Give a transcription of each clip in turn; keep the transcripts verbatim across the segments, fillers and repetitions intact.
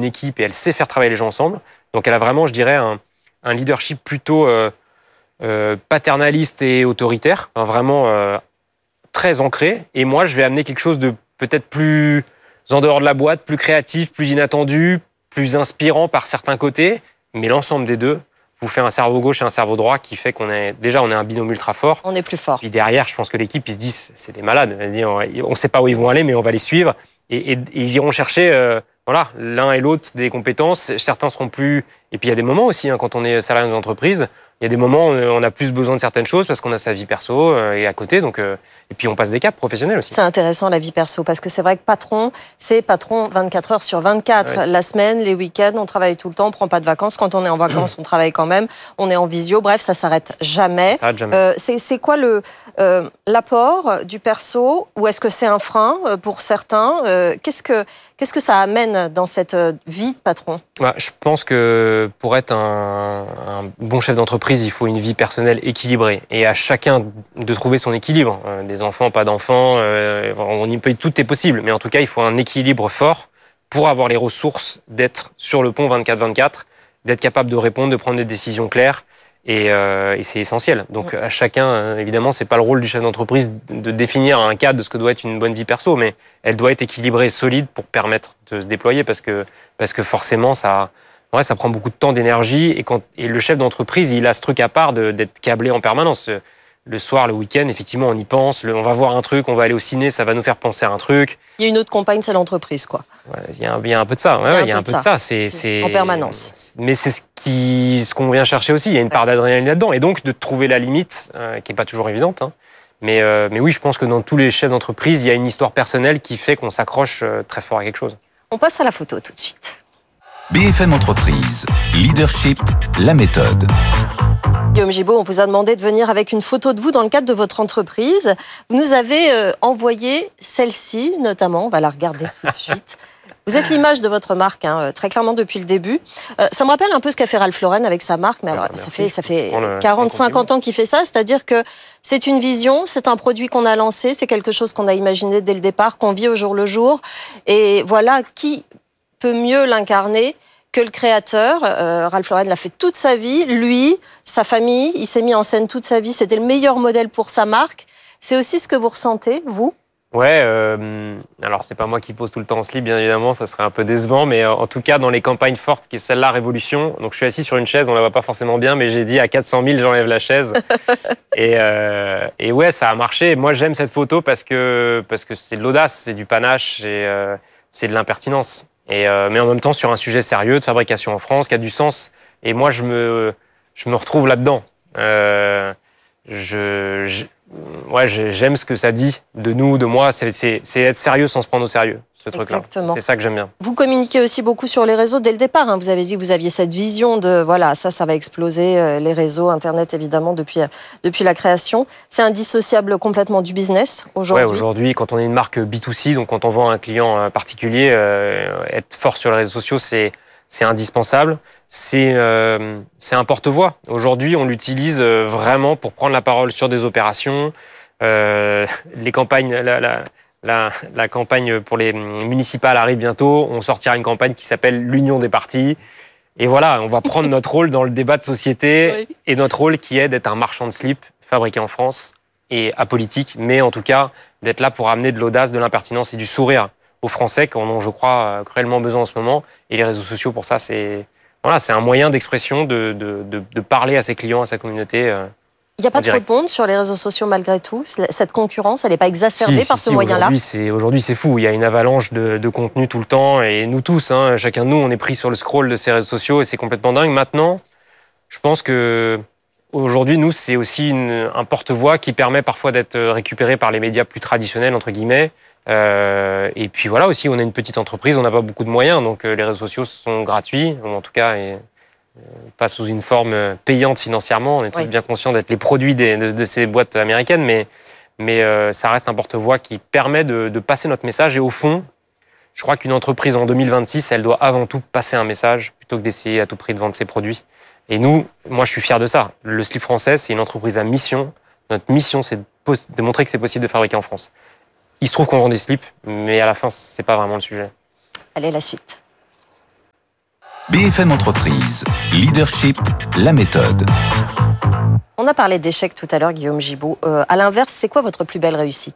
une équipe et elle sait faire travailler les gens ensemble. Donc elle a vraiment, je dirais, un, un leadership plutôt euh, euh, paternaliste et autoritaire, hein, vraiment euh, très ancré. Et moi, je vais amener quelque chose de peut-être plus en dehors de la boîte, plus créatif, plus inattendu, plus inspirant par certains côtés. Mais l'ensemble des deux vous fait un cerveau gauche et un cerveau droit qui fait qu'on est déjà on est un binôme ultra fort. On est plus fort. Puis derrière, je pense que l'équipe, ils se disent, c'est des malades. On ne sait pas où ils vont aller, mais on va les suivre. Et, et, et ils iront chercher euh, voilà, l'un et l'autre des compétences. Certains seront plus... Et puis il y a des moments aussi, hein, quand on est salarié dans une entreprise, il y a des moments où on a plus besoin de certaines choses parce qu'on a sa vie perso euh, et à côté. Donc, euh, et puis on passe des caps professionnels aussi. C'est intéressant la vie perso parce que c'est vrai que patron, c'est patron vingt-quatre heures sur vingt-quatre. Ouais, la semaine, les week-ends, on travaille tout le temps, on ne prend pas de vacances. Quand on est en vacances, on travaille quand même. On est en visio. Bref, ça ne s'arrête jamais. Ça s'arrête jamais. Euh, c'est, c'est quoi le, euh, l'apport du perso ou est-ce que c'est un frein pour certains euh, qu'est-ce, que, qu'est-ce que ça amène dans cette vie de patron ? Ouais, je pense que pour être un, un bon chef d'entreprise, il faut une vie personnelle équilibrée. Et à chacun de trouver son équilibre. Euh, des enfants, pas d'enfants, euh, on y peut, tout est possible. Mais en tout cas, il faut un équilibre fort pour avoir les ressources d'être sur le pont vingt-quatre vingt-quatre, d'être capable de répondre, de prendre des décisions claires. Et, euh, et c'est essentiel. Donc à chacun, euh, évidemment, c'est pas le rôle du chef d'entreprise de définir un cadre de ce que doit être une bonne vie perso, mais elle doit être équilibrée, solide pour permettre de se déployer parce que, parce que forcément, ça, ouais, ça prend beaucoup de temps, d'énergie. Et, quand, et le chef d'entreprise, il a ce truc à part de, d'être câblé en permanence. Le soir, le week-end, effectivement, on y pense. Le, on va voir un truc, on va aller au ciné, ça va nous faire penser à un truc. Il y a une autre compagne, c'est l'entreprise, quoi. Ouais, il y a un, il y a un peu de ça. Ouais, il y a un, il y a un peu de ça. ça. C'est, c'est c'est, en permanence. Mais c'est ce, qui, ce qu'on vient chercher aussi. Il y a une part d'adrénaline là-dedans. Et donc, de trouver la limite, euh, qui n'est pas toujours évidente. Hein. Mais, euh, mais oui, je pense que dans tous les chefs d'entreprise, il y a une histoire personnelle qui fait qu'on s'accroche euh, très fort à quelque chose. On passe à la photo tout de suite. B F M Entreprise, Leadership, la méthode. Guillaume Gibault, on vous a demandé de venir avec une photo de vous dans le cadre de votre entreprise. Vous nous avez euh, envoyé celle-ci, notamment. On va la regarder tout de suite. Vous êtes l'image de votre marque, hein, très clairement depuis le début. Euh, ça me rappelle un peu ce qu'a fait Ralph Lauren avec sa marque, mais alors ah, ça fait, ça fait le, quarante à cinquante ans qu'il fait ça, c'est-à-dire que c'est une vision, c'est un produit qu'on a lancé, c'est quelque chose qu'on a imaginé dès le départ, qu'on vit au jour le jour. Et voilà, qui peut mieux l'incarner que le créateur. euh, Ralph Lauren l'a fait toute sa vie, lui, sa famille, il s'est mis en scène toute sa vie, c'était le meilleur modèle pour sa marque. C'est aussi ce que vous ressentez, vous ? Ouais, euh, alors c'est pas moi qui pose tout le temps en slip, bien évidemment, ça serait un peu décevant, mais en tout cas, dans les campagnes fortes, qui est celle-là, Révolution, donc je suis assis sur une chaise, on la voit pas forcément bien, mais j'ai dit à quatre cent mille, j'enlève la chaise. et, euh, et ouais, ça a marché. Moi, j'aime cette photo parce que, parce que c'est de l'audace, c'est du panache, et, euh, c'est de l'impertinence. Et, euh, mais en même temps, sur un sujet sérieux de fabrication en France, qui a du sens. Et moi, je me, je me retrouve là-dedans. Euh, je, je, ouais, j'aime ce que ça dit de nous, de moi. C'est, c'est, c'est être sérieux sans se prendre au sérieux, ce truc-là. Exactement. C'est ça que j'aime bien. Vous communiquez aussi beaucoup sur les réseaux dès le départ. Hein. Vous avez dit que vous aviez cette vision de, voilà, ça, ça va exploser, euh, les réseaux, Internet, évidemment, depuis, euh, depuis la création. C'est indissociable complètement du business aujourd'hui. Ouais, aujourd'hui, quand on est une marque B deux C, donc quand on vend à un client particulier, euh, être fort sur les réseaux sociaux, c'est, c'est indispensable. C'est, euh, c'est un porte-voix. Aujourd'hui, on l'utilise vraiment pour prendre la parole sur des opérations. Euh, les campagnes... La, la, La, la campagne pour les municipales arrive bientôt. On sortira une campagne qui s'appelle l'Union des partis. Et voilà, on va prendre notre rôle dans le débat de société oui. Et notre rôle qui est d'être un marchand de slip fabriqué en France et apolitique, mais en tout cas d'être là pour amener de l'audace, de l'impertinence et du sourire aux Français qui en ont, je crois, cruellement besoin en ce moment. Et les réseaux sociaux, pour ça, c'est, voilà, c'est un moyen d'expression, de, de, de, de parler à ses clients, à sa communauté. Euh, Il n'y a pas trop de monde sur les réseaux sociaux malgré tout. Cette concurrence, elle n'est pas exacerbée si, par si, ce si, moyen-là. Aujourd'hui, c'est, aujourd'hui, c'est fou. Il y a une avalanche de, de contenu tout le temps. Et nous tous, hein, chacun de nous, on est pris sur le scroll de ces réseaux sociaux et c'est complètement dingue. Maintenant, je pense que aujourd'hui, nous, c'est aussi une, un porte-voix qui permet parfois d'être récupéré par les médias plus traditionnels, entre guillemets. Euh, et puis voilà, aussi, on est une petite entreprise, on n'a pas beaucoup de moyens. Donc les réseaux sociaux sont gratuits, en tout cas... Et, pas sous une forme payante financièrement. On est tous oui. bien conscients d'être les produits des, de, de ces boîtes américaines, mais, mais euh, ça reste un porte-voix qui permet de, de passer notre message. Et au fond, je crois qu'une entreprise en deux mille vingt-six, elle doit avant tout passer un message plutôt que d'essayer à tout prix de vendre ses produits. Et nous, moi, je suis fier de ça. Le Slip Français, c'est une entreprise à mission. Notre mission, c'est de, pos- de montrer que c'est possible de fabriquer en France. Il se trouve qu'on vend des slips, mais à la fin, c'est pas vraiment le sujet. Allez, la suite. B F M Entreprise, Leadership, la méthode. On a parlé d'échecs tout à l'heure, Guillaume Gibaud. Euh, à l'inverse, c'est quoi votre plus belle réussite ?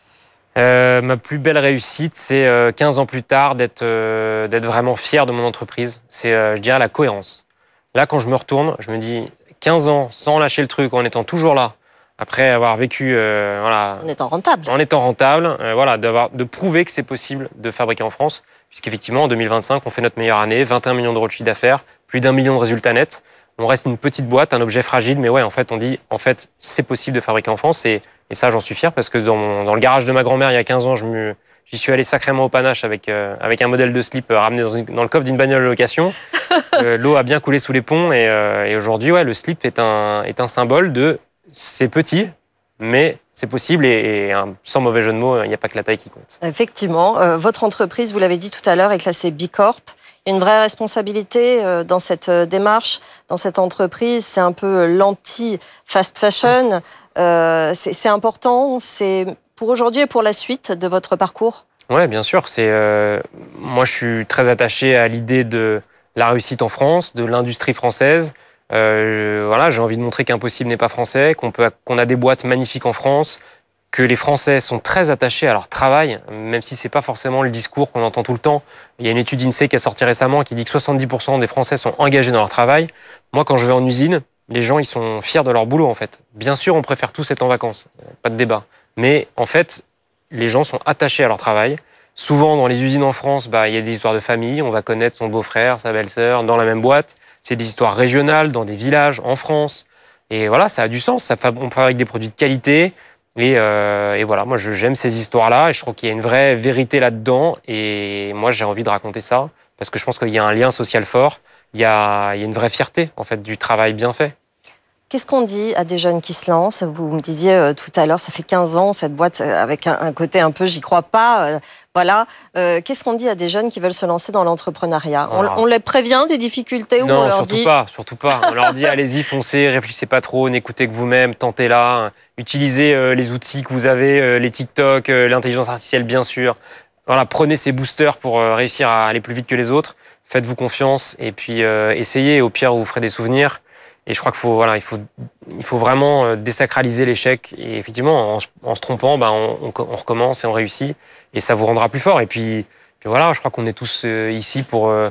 Euh, ma plus belle réussite, c'est euh, quinze ans plus tard d'être euh, d'être vraiment fier de mon entreprise. C'est, euh, je dirais, la cohérence. Là, quand je me retourne, je me dis quinze ans sans lâcher le truc, en étant toujours là, après avoir vécu, euh, voilà, En étant rentable. en étant rentable, euh, voilà, d'avoir, de prouver que c'est possible de fabriquer en France, puisqu'effectivement, en deux mille vingt-cinq, on fait notre meilleure année, vingt et un millions d'euros de chiffre d'affaires, plus d'un million de résultats nets. On reste une petite boîte, un objet fragile, mais ouais, en fait, on dit, en fait, c'est possible de fabriquer en France, et, et ça, j'en suis fier, parce que dans, mon, dans le garage de ma grand-mère, il y a quinze ans, je me, j'y suis allé sacrément au panache avec, euh, avec un modèle de slip euh, ramené dans, une, dans le coffre d'une bagnole de location. Euh, l'eau a bien coulé sous les ponts, et, euh, et aujourd'hui, ouais, le slip est un, est un symbole de, c'est petit, mais c'est possible, et, et sans mauvais jeu de mots, il n'y a pas que la taille qui compte. Effectivement, euh, votre entreprise, vous l'avez dit tout à l'heure, est classée B Corp. Il y a une vraie responsabilité euh, dans cette euh, démarche, dans cette entreprise. C'est un peu l'anti-fast fashion. Euh, c'est, c'est important, c'est pour aujourd'hui et pour la suite de votre parcours. Ouais, bien sûr. C'est, euh, moi, je suis très attaché à l'idée de la réussite en France, de l'industrie française. Euh, voilà, j'ai envie de montrer qu'impossible n'est pas français, qu'on peut, qu'on a des boîtes magnifiques en France, que les Français sont très attachés à leur travail, même si c'est pas forcément le discours qu'on entend tout le temps. Il y a une étude INSEE qui est sortie récemment qui dit que soixante-dix pour cent des Français sont engagés dans leur travail. Moi, quand je vais en usine, les gens, ils sont fiers de leur boulot, en fait. Bien sûr, on préfère tous être en vacances, pas de débat. Mais en fait, les gens sont attachés à leur travail. Souvent, dans les usines en France, bah, il y a des histoires de famille. On va connaître son beau-frère, sa belle-sœur dans la même boîte. C'est des histoires régionales, dans des villages, en France. Et voilà, ça a du sens. Ça, on fabrique des produits de qualité. Et, euh, et voilà, moi, je, j'aime ces histoires-là. Et je trouve qu'il y a une vraie vérité là-dedans. Et moi, j'ai envie de raconter ça. Parce que je pense qu'il y a un lien social fort. Il y a, il y a une vraie fierté, en fait, du travail bien fait. Qu'est-ce qu'on dit à des jeunes qui se lancent ? Vous me disiez euh, tout à l'heure, ça fait quinze ans, cette boîte, euh, avec un, un côté un peu « j'y crois pas euh, ». Voilà. Euh, qu'est-ce qu'on dit à des jeunes qui veulent se lancer dans l'entrepreneuriat ? on, Ah. on les prévient des difficultés ou Non, on leur surtout dit... pas, surtout pas. On leur dit allez-y, foncez, réfléchissez pas trop, n'écoutez que vous-même, tentez-la, utilisez euh, les outils que vous avez, euh, les TikTok, euh, l'intelligence artificielle bien sûr. Voilà, prenez ces boosters pour euh, réussir à aller plus vite que les autres. Faites-vous confiance et puis euh, essayez. Au pire, vous ferez des souvenirs. Et je crois qu'il faut, voilà, il faut, il faut vraiment désacraliser l'échec. Et effectivement, en, en se trompant, ben, on, on, on recommence et on réussit. Et ça vous rendra plus fort. Et puis, puis voilà, je crois qu'on est tous euh, ici pour euh,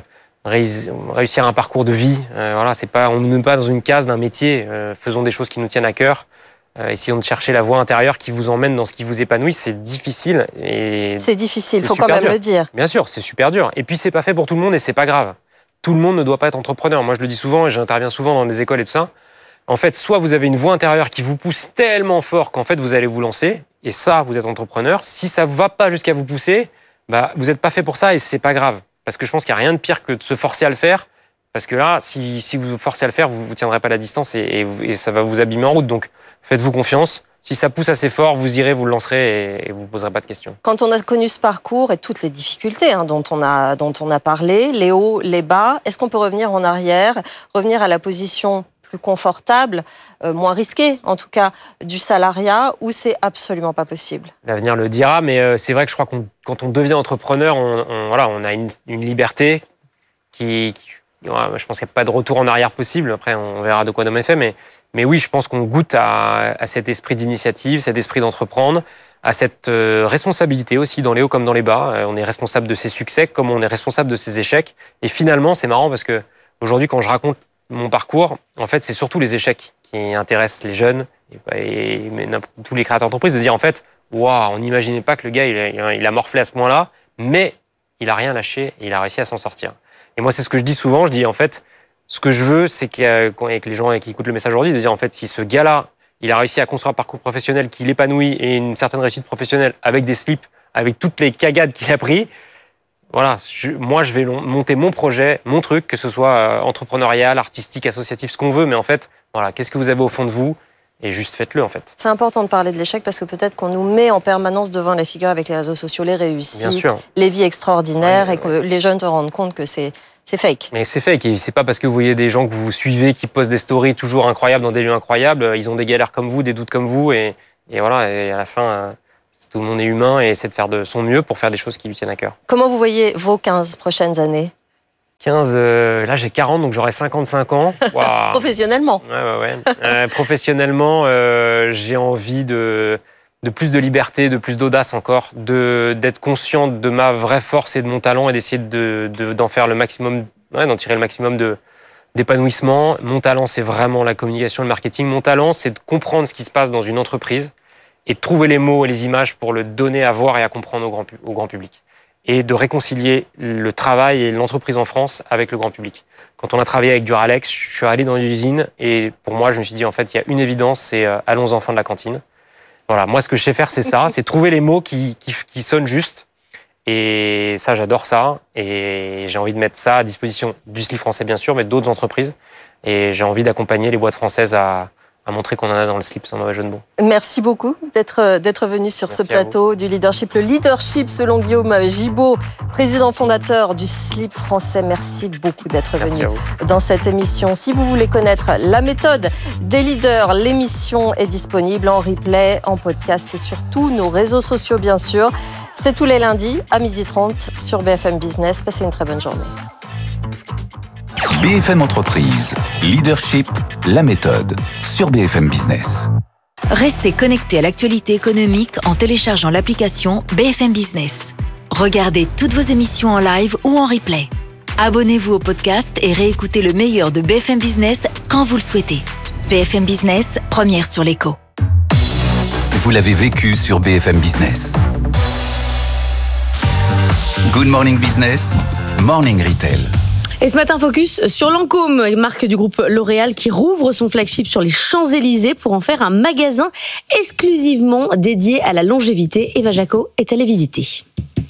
réussir un parcours de vie. Euh, voilà, c'est pas, on n'est pas dans une case d'un métier. Euh, faisons des choses qui nous tiennent à cœur. Euh, essayons de chercher la voie intérieure qui vous emmène dans ce qui vous épanouit. C'est difficile. Et c'est difficile, il faut super quand même dur. le dire. Bien sûr, c'est super dur. Et puis, c'est pas fait pour tout le monde et c'est pas grave. Tout le monde ne doit pas être entrepreneur. Moi, je le dis souvent et j'interviens souvent dans des écoles et tout ça. En fait, soit vous avez une voix intérieure qui vous pousse tellement fort qu'en fait, vous allez vous lancer. Et ça, vous êtes entrepreneur. Si ça ne va pas jusqu'à vous pousser, bah, vous n'êtes pas fait pour ça et c'est pas grave. Parce que je pense qu'il n'y a rien de pire que de se forcer à le faire. Parce que là, si, si vous vous forcez à le faire, vous ne tiendrez pas la distance et, et, et ça va vous abîmer en route. Donc, faites-vous confiance. Si ça pousse assez fort, vous irez, vous le lancerez et, et vous ne poserez pas de questions. Quand on a connu ce parcours et toutes les difficultés hein, dont, on a, dont on a parlé, les hauts, les bas, est-ce qu'on peut revenir en arrière, revenir à la position plus confortable, euh, moins risquée en tout cas, du salariat, ou c'est absolument pas possible ? L'avenir le dira, mais euh, c'est vrai que je crois que quand on devient entrepreneur, on, on, voilà, on a une, une liberté qui... qui voilà, je pense qu'il n'y a pas de retour en arrière possible. Après, on verra de quoi demain est fait. Mais, mais oui, je pense qu'on goûte à, à cet esprit d'initiative, cet esprit d'entreprendre, à cette euh, responsabilité aussi dans les hauts comme dans les bas. Euh, on est responsable de ses succès comme on est responsable de ses échecs. Et finalement, c'est marrant parce que aujourd'hui, quand je raconte mon parcours, en fait, c'est surtout les échecs qui intéressent les jeunes et, et mais, tous les créateurs d'entreprise de dire en fait, waouh, on n'imaginait pas que le gars il a, il a morflé à ce point-là, mais il a rien lâché et il a réussi à s'en sortir. Et moi, c'est ce que je dis souvent. Je dis, en fait, ce que je veux, c'est qu'avec les gens qui écoutent le message aujourd'hui, de dire, en fait, si ce gars-là, il a réussi à construire un parcours professionnel qui l'épanouit et une certaine réussite professionnelle avec des slips, avec toutes les cagades qu'il a pris, voilà, je, moi, je vais monter mon projet, mon truc, que ce soit entrepreneurial, artistique, associatif, ce qu'on veut. Mais en fait, voilà, qu'est-ce que vous avez au fond de vous ? Et juste faites-le, en fait. C'est important de parler de l'échec parce que peut-être qu'on nous met en permanence devant les figures avec les réseaux sociaux, les réussites, les vies extraordinaires, ouais, et que ouais. les jeunes se rendent compte que c'est, c'est fake. Mais c'est fake. Et c'est pas parce que vous voyez des gens que vous suivez qui postent des stories toujours incroyables dans des lieux incroyables. Ils ont des galères comme vous, des doutes comme vous. Et, et voilà, et à la fin, tout le monde est humain et essaie de faire de son mieux pour faire des choses qui lui tiennent à cœur. Comment vous voyez vos quinze prochaines années ? quinze, euh, là j'ai quarante, donc j'aurai cinquante-cinq ans. Wow. Professionnellement. Ouais, ouais, ouais. Euh, professionnellement, euh, j'ai envie de, de plus de liberté, de plus d'audace encore, de, d'être conscient de ma vraie force et de mon talent et d'essayer de, de, d'en faire le maximum, ouais, d'en tirer le maximum de, d'épanouissement. Mon talent, c'est vraiment la communication et le marketing. Mon talent, c'est de comprendre ce qui se passe dans une entreprise et de trouver les mots et les images pour le donner à voir et à comprendre au grand, au grand public. Et de réconcilier le travail et l'entreprise en France avec le grand public. Quand on a travaillé avec Duralex, je suis allé dans une usine et pour moi, je me suis dit, en fait, il y a une évidence, c'est euh, allons aux enfants de la cantine. Voilà, moi, ce que je sais faire, c'est ça, c'est trouver les mots qui, qui, qui sonnent juste. Et ça, j'adore ça. Et j'ai envie de mettre ça à disposition du slip français, bien sûr, mais d'autres entreprises. Et j'ai envie d'accompagner les boîtes françaises à... à montrer qu'on en a dans le slip, sans mauvais jeu de mots. Merci beaucoup d'être, d'être venu sur Merci ce plateau du leadership. Le leadership, selon Guillaume Gibaud, président fondateur du slip français. Merci beaucoup d'être Merci venu dans cette émission. Si vous voulez connaître la méthode des leaders, l'émission est disponible en replay, en podcast et sur tous nos réseaux sociaux, bien sûr. C'est tous les lundis à midi trente sur B F M Business. Passez une très bonne journée. B F M Entreprise, leadership, la méthode, sur B F M Business. Restez connectés à l'actualité économique en téléchargeant l'application B F M Business. Regardez toutes vos émissions en live ou en replay. Abonnez-vous au podcast et réécoutez le meilleur de B F M Business quand vous le souhaitez. B F M Business, première sur l'écho. Vous l'avez vécu sur B F M Business. Good Morning Business, Morning Retail. Et ce matin, focus sur Lancôme, marque du groupe L'Oréal qui rouvre son flagship sur les Champs-Élysées pour en faire un magasin exclusivement dédié à la longévité. Eva Jaco est allée visiter.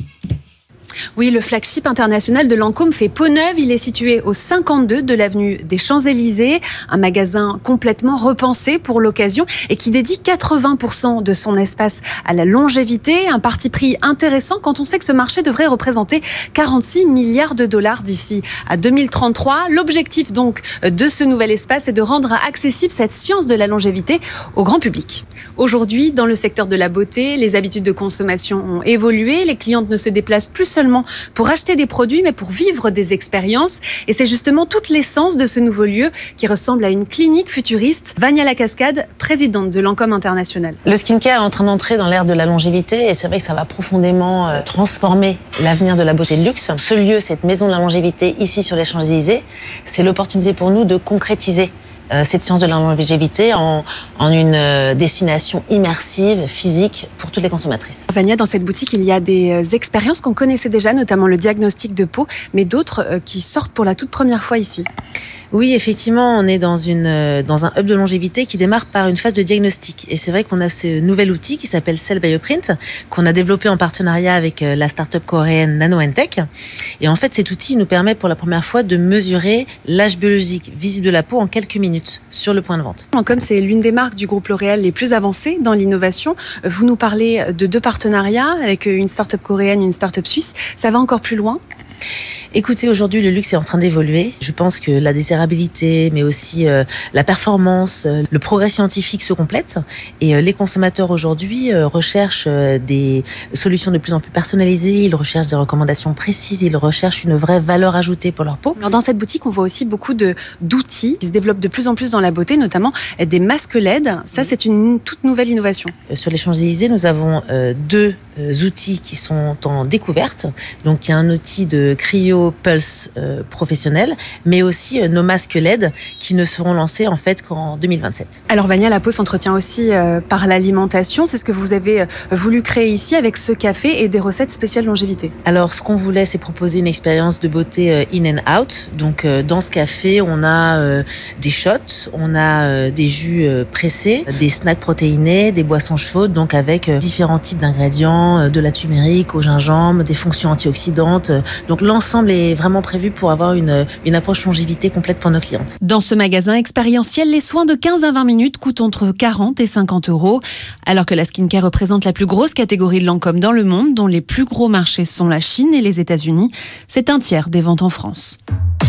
Oui, le flagship international de Lancôme fait peau neuve. Il est situé au cinquante-deux de l'avenue des Champs-Élysées. Un magasin complètement repensé pour l'occasion et qui dédie quatre-vingts pour cent de son espace à la longévité. Un parti pris intéressant quand on sait que ce marché devrait représenter quarante-six milliards de dollars d'ici à deux mille trente-trois. L'objectif donc de ce nouvel espace est de rendre accessible cette science de la longévité au grand public. Aujourd'hui, dans le secteur de la beauté, les habitudes de consommation ont évolué. Les clientes ne se déplacent plus seulement pour acheter des produits, mais pour vivre des expériences. Et c'est justement toute l'essence de ce nouveau lieu qui ressemble à une clinique futuriste. Vania Lacascade, présidente de Lancôme International. Le skincare est en train d'entrer dans l'ère de la longévité et c'est vrai que ça va profondément euh, transformer l'avenir de la beauté de luxe. Ce lieu, cette maison de la longévité ici sur les Champs-Élysées, c'est l'opportunité pour nous de concrétiser cette science de la longévité en, en une destination immersive, physique pour toutes les consommatrices. Vania, dans cette boutique, il y a des expériences qu'on connaissait déjà, notamment le diagnostic de peau, mais d'autres qui sortent pour la toute première fois ici. Oui, effectivement, on est dans une dans un hub de longévité qui démarre par une phase de diagnostic. Et c'est vrai qu'on a ce nouvel outil qui s'appelle Cell Bioprint, qu'on a développé en partenariat avec la start-up coréenne NanoEntech. Et en fait, cet outil nous permet pour la première fois de mesurer l'âge biologique visible de la peau en quelques minutes sur le point de vente. Comme c'est l'une des marques du groupe L'Oréal les plus avancées dans l'innovation, vous nous parlez de deux partenariats avec une start-up coréenne et une start-up suisse. Ça va encore plus loin ? Écoutez, aujourd'hui, le luxe est en train d'évoluer. Je pense que la désirabilité, mais aussi euh, la performance, euh, le progrès scientifique se complètent. Et euh, les consommateurs aujourd'hui euh, recherchent euh, des solutions de plus en plus personnalisées. Ils recherchent des recommandations précises. Ils recherchent une vraie valeur ajoutée pour leur peau. Alors dans cette boutique, on voit aussi beaucoup de d'outils qui se développent de plus en plus dans la beauté, notamment des masques L E D. Ça, c'est une toute nouvelle innovation. Euh, sur les Champs-Élysées, nous avons euh, deux euh, outils qui sont en découverte. Donc, il y a un outil de cryo Pulse euh, professionnel, mais aussi euh, nos masques L E D qui ne seront lancés en fait qu'en deux mille vingt-sept. Alors Vania, la peau s'entretient aussi euh, par l'alimentation. C'est ce que vous avez euh, voulu créer ici avec ce café et des recettes spéciales longévité. Alors ce qu'on voulait, c'est proposer une expérience de beauté euh, in and out. Donc euh, dans ce café, on a euh, des shots, on a euh, des jus euh, pressés, des snacks protéinés, des boissons chaudes, donc avec euh, différents types d'ingrédients, euh, de la turmérique au gingembre, des fonctions antioxydantes. Donc l'ensemble est vraiment prévu pour avoir une, une approche longévité complète pour nos clientes. Dans ce magasin expérientiel, les soins de quinze à vingt minutes coûtent entre quarante et cinquante euros, alors que la skincare représente la plus grosse catégorie de Lancôme dans le monde, dont les plus gros marchés sont la Chine et les États-Unis. C'est un tiers des ventes en France.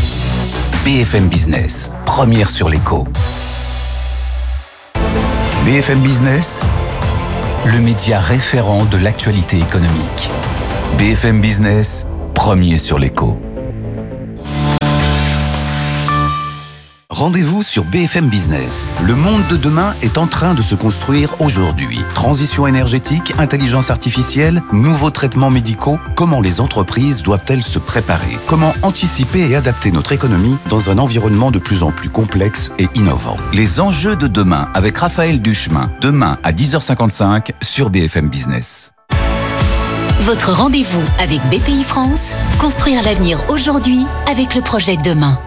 B F M Business, première sur l'écho. B F M Business, le média référent de l'actualité économique. B F M Business, premier sur l'écho. Rendez-vous sur B F M Business. Le monde de demain est en train de se construire aujourd'hui. Transition énergétique, intelligence artificielle, nouveaux traitements médicaux. Comment les entreprises doivent-elles se préparer? Comment anticiper et adapter notre économie dans un environnement de plus en plus complexe et innovant? Les enjeux de demain avec Raphaël Duchemin. Demain à dix heures cinquante-cinq sur B F M Business. Votre rendez-vous avec B P I France, construire l'avenir aujourd'hui avec le projet Demain.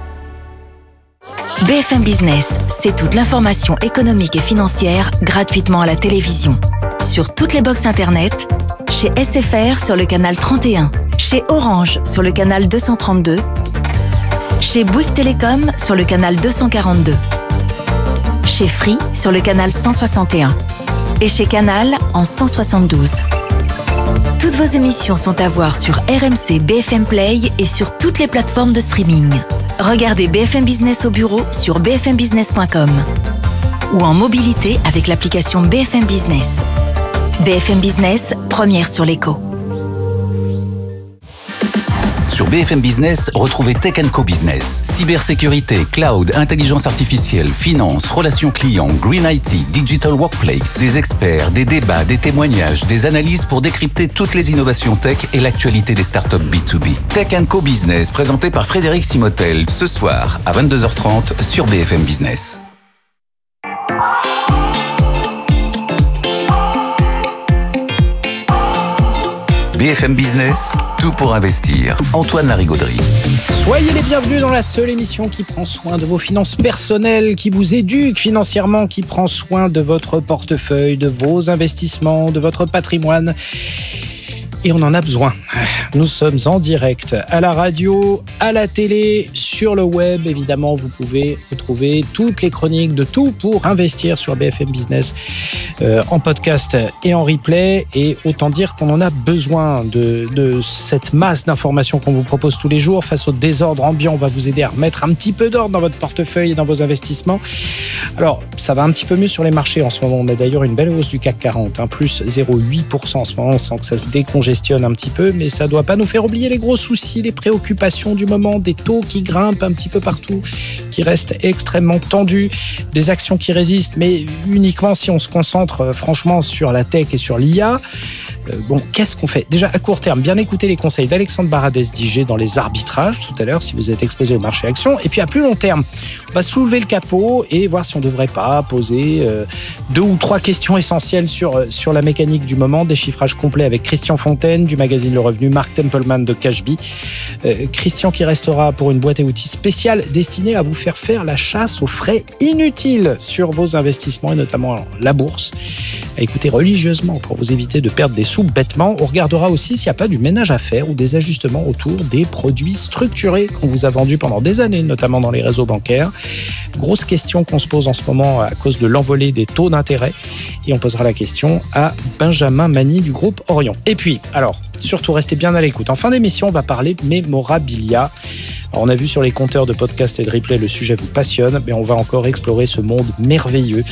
B F M Business, c'est toute l'information économique et financière gratuitement à la télévision. Sur toutes les box internet, chez S F R sur le canal trente et un, chez Orange sur le canal deux cent trente-deux, chez Bouygues Télécom sur le canal deux cent quarante-deux, chez Free sur le canal cent soixante et un et chez Canal en cent soixante-douze. Toutes vos émissions sont à voir sur R M C B F M Play et sur toutes les plateformes de streaming. Regardez B F M Business au bureau sur b f m business point com ou en mobilité avec l'application B F M Business. B F M Business, première sur l'écho. Sur B F M Business, retrouvez Tech and Co Business. Cybersécurité, cloud, intelligence artificielle, finance, relations clients, green I T, digital workplace. Des experts, des débats, des témoignages, des analyses pour décrypter toutes les innovations tech et l'actualité des startups B deux B. Tech and Co Business, présenté par Frédéric Simotel, ce soir à vingt-deux heures trente sur B F M Business. B F M Business, tout pour investir. Antoine Larigauderie. Soyez les bienvenus dans la seule émission qui prend soin de vos finances personnelles, qui vous éduque financièrement, qui prend soin de votre portefeuille, de vos investissements, de votre patrimoine. Et on en a besoin. Nous sommes en direct à la radio, à la télé, sur le web. Évidemment, vous pouvez retrouver toutes les chroniques de Tout pour investir sur B F M Business euh, en podcast et en replay. Et autant dire qu'on en a besoin de, de cette masse d'informations qu'on vous propose tous les jours. Face au désordre ambiant, on va vous aider à remettre un petit peu d'ordre dans votre portefeuille et dans vos investissements. Alors, ça va un petit peu mieux sur les marchés en ce moment. On a d'ailleurs une belle hausse du C A C quarante, hein, plus zéro virgule huit pour cent en ce moment. On sent que ça se décongèle un petit peu, mais ça ne doit pas nous faire oublier les gros soucis, les préoccupations du moment, des taux qui grimpent un petit peu partout, qui restent extrêmement tendus, des actions qui résistent, mais uniquement si on se concentre franchement sur la tech et sur l'I A. Euh, bon, qu'est-ce qu'on fait? Déjà, à court terme, bien écouter les conseils d'Alexandre Baradès d'I G dans les arbitrages tout à l'heure, si vous êtes exposé au marché actions. Et puis à plus long terme, on va soulever le capot et voir si on ne devrait pas poser euh, deux ou trois questions essentielles sur, sur la mécanique du moment. Déchiffrage complet avec Christian Fontaine du magazine Le Revenu, Marc Templeman de Cashbee. Euh, Christian qui restera pour une boîte à outils spéciale destinée à vous faire faire la chasse aux frais inutiles sur vos investissements et notamment la bourse. À écouter religieusement pour vous éviter de perdre des sous bêtement. On regardera aussi s'il n'y a pas du ménage à faire ou des ajustements autour des produits structurés qu'on vous a vendus pendant des années, notamment dans les réseaux bancaires. Grosse question qu'on se pose en ce moment à cause de l'envolée des taux d'intérêt. Et on posera la question à Benjamin Magny du groupe Orion. Et puis, alors, surtout restez bien à l'écoute. En fin d'émission, on va parler de mémorabilia. Alors, on a vu sur les compteurs de podcast et de replay, le sujet vous passionne, mais on va encore explorer ce monde merveilleux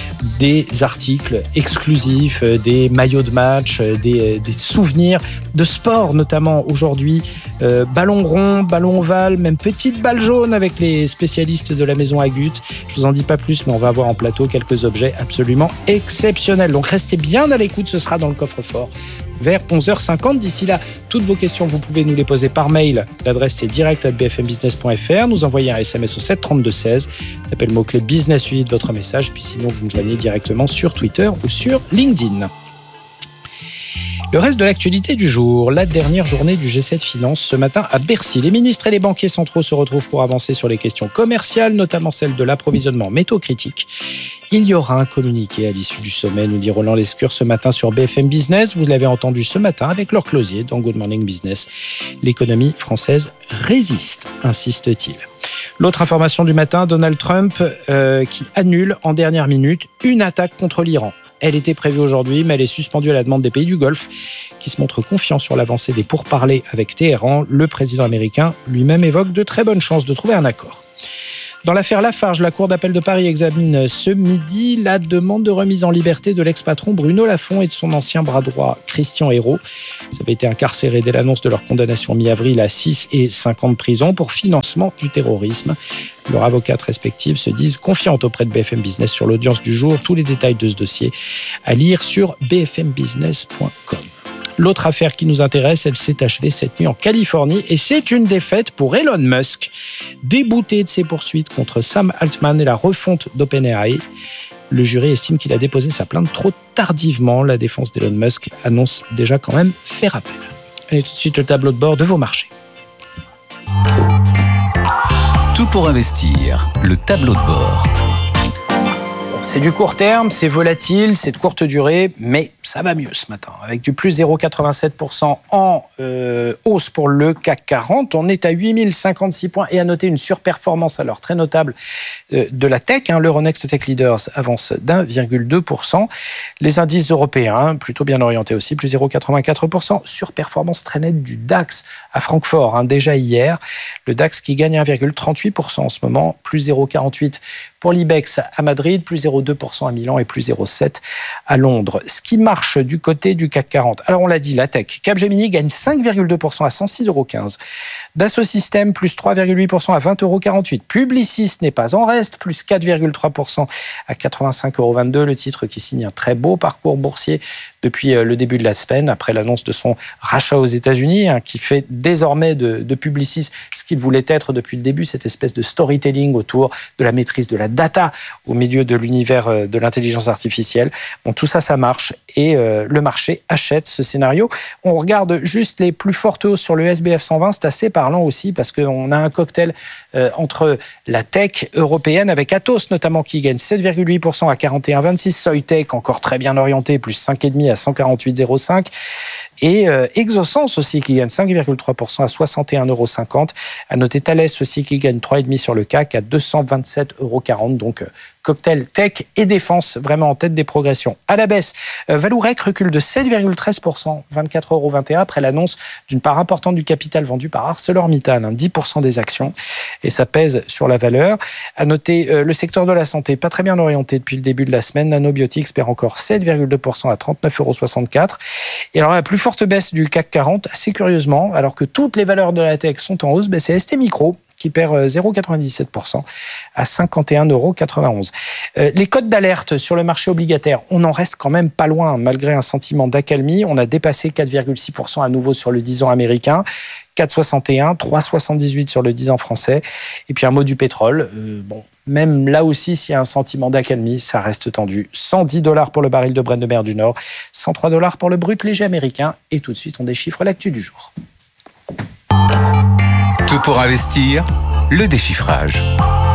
des articles exclusifs, des maillots de match, des, des souvenirs de sport, notamment aujourd'hui, euh, ballon rond, ballon ovale, même petite balle jaune avec les spécialistes de la maison Agut. Je vous en dis pas plus, mais on va avoir en plateau quelques objets absolument exceptionnels. Donc restez bien à l'écoute, ce sera dans le coffre-fort vers onze heures cinquante. D'ici là, toutes vos questions, vous pouvez nous les poser par mail. L'adresse, c'est direct arobase b f m business point f r. Nous envoyer un S M S au sept trente-deux seize. Tapez le mot-clé business suivi de votre message. Puis sinon, vous nous joignez directement sur Twitter ou sur LinkedIn. Le reste de l'actualité du jour, la dernière journée du G sept Finance ce matin à Bercy. Les ministres et les banquiers centraux se retrouvent pour avancer sur les questions commerciales, notamment celle de l'approvisionnement métaux critiques. Il y aura un communiqué à l'issue du sommet, nous dit Roland Lescure ce matin sur B F M Business. Vous l'avez entendu ce matin avec Laure Closier dans Good Morning Business. L'économie française résiste, insiste-t-il. L'autre information du matin, Donald Trump euh, qui annule en dernière minute une attaque contre l'Iran. Elle était prévue aujourd'hui, mais elle est suspendue à la demande des pays du Golfe qui se montrent confiants sur l'avancée des pourparlers avec Téhéran. Le président américain lui-même évoque de très bonnes chances de trouver un accord. Dans l'affaire Lafarge, la Cour d'appel de Paris examine ce midi la demande de remise en liberté de l'ex-patron Bruno Lafont et de son ancien bras droit Christian Hérault. Ils avaient été incarcérés dès l'annonce de leur condamnation mi-avril à six et cinq ans de prison pour financement du terrorisme. Leurs avocates respectives se disent confiantes auprès de B F M Business sur l'audience du jour. Tous les détails de ce dossier à lire sur b f m business point com. L'autre affaire qui nous intéresse, elle s'est achevée cette nuit en Californie et c'est une défaite pour Elon Musk. Débouté de ses poursuites contre Sam Altman et la refonte d'OpenAI, le jury estime qu'il a déposé sa plainte trop tardivement. La défense d'Elon Musk annonce déjà quand même faire appel. Allez, tout de suite le tableau de bord de vos marchés. Tout pour investir, le tableau de bord. C'est du court terme, c'est volatile, c'est de courte durée, mais ça va mieux ce matin. Avec du plus zéro virgule quatre-vingt-sept pour cent en euh, hausse pour le C A C quarante, on est à huit mille cinquante-six points et à noter une surperformance alors très notable euh, de la tech. Hein, l'Euronext Tech Leaders avance d'un virgule deux pour cent. Les indices européens, plutôt bien orientés aussi, plus zéro virgule quatre-vingt-quatre pour cent. Surperformance très nette du DAX à Francfort, hein, déjà hier. Le DAX qui gagne un virgule trente-huit pour cent en ce moment, plus zéro virgule quarante-huit pour cent pour l'I B E X à Madrid, plus zéro virgule deux pour cent à Milan et plus zéro virgule sept pour cent à Londres. Ce qui marche du côté du C A C quarante. Alors on l'a dit, la tech. Capgemini gagne cinq virgule deux pour cent à cent six euros quinze. Dassault Systèmes, plus trois virgule huit pour cent à vingt euros quarante-huit. Publicis n'est pas en reste, plus quatre virgule trois pour cent à quatre-vingt-cinq euros vingt-deux. Le titre qui signe un très beau parcours boursier depuis le début de la semaine, après l'annonce de son rachat aux États-Unis, hein, qui fait désormais de, de Publicis ce qu'il voulait être depuis le début, cette espèce de storytelling autour de la maîtrise de la data au milieu de l'univers de l'intelligence artificielle. Bon, tout ça, ça marche et euh, le marché achète ce scénario. On regarde juste les plus fortes hausses sur le S B F cent vingt, c'est assez parlant aussi parce qu'on a un cocktail euh, entre la tech européenne avec Atos notamment qui gagne sept virgule huit pour cent à quarante et un virgule vingt-six, Soitec encore très bien orienté, plus cinq virgule cinq pour cent à cent quarante-huit virgule zéro cinq. Et euh, Exosens aussi qui gagne cinq virgule trois pour cent à soixante et un euros cinquante. À noter Thales aussi qui gagne trois virgule cinq pour cent sur le C A C à deux cent vingt-sept euros quarante. Donc euh, cocktail tech et défense vraiment en tête des progressions. À la baisse, euh, Vallourec recule de sept virgule treize pour cent, vingt-quatre euros vingt et un après l'annonce d'une part importante du capital vendu par ArcelorMittal, hein, dix pour cent des actions, et ça pèse sur la valeur. À noter euh, le secteur de la santé, pas très bien orienté depuis le début de la semaine. Nanobiotics perd encore sept virgule deux pour cent à trente-neuf euros soixante-quatre. Et alors la plus forte baisse du C A C quarante, assez curieusement, alors que toutes les valeurs de la tech sont en hausse, ben c'est S T Micro qui perd zéro virgule quatre-vingt-dix-sept pour cent à cinquante et un euros quatre-vingt-onze. Euh, les cotes d'alerte sur le marché obligataire, on en reste quand même pas loin, malgré un sentiment d'accalmie. On a dépassé quatre virgule six pour cent à nouveau sur le dix ans américain, quatre virgule soixante et un, trois virgule soixante-dix-huit sur le dix ans français. Et puis un mot du pétrole, euh, bon, même là aussi, s'il y a un sentiment d'accalmie, ça reste tendu. cent dix dollars pour le baril de Brent de mer du Nord, cent trois dollars pour le brut léger américain. Et tout de suite, on déchiffre l'actu du jour. Tout pour investir, le déchiffrage.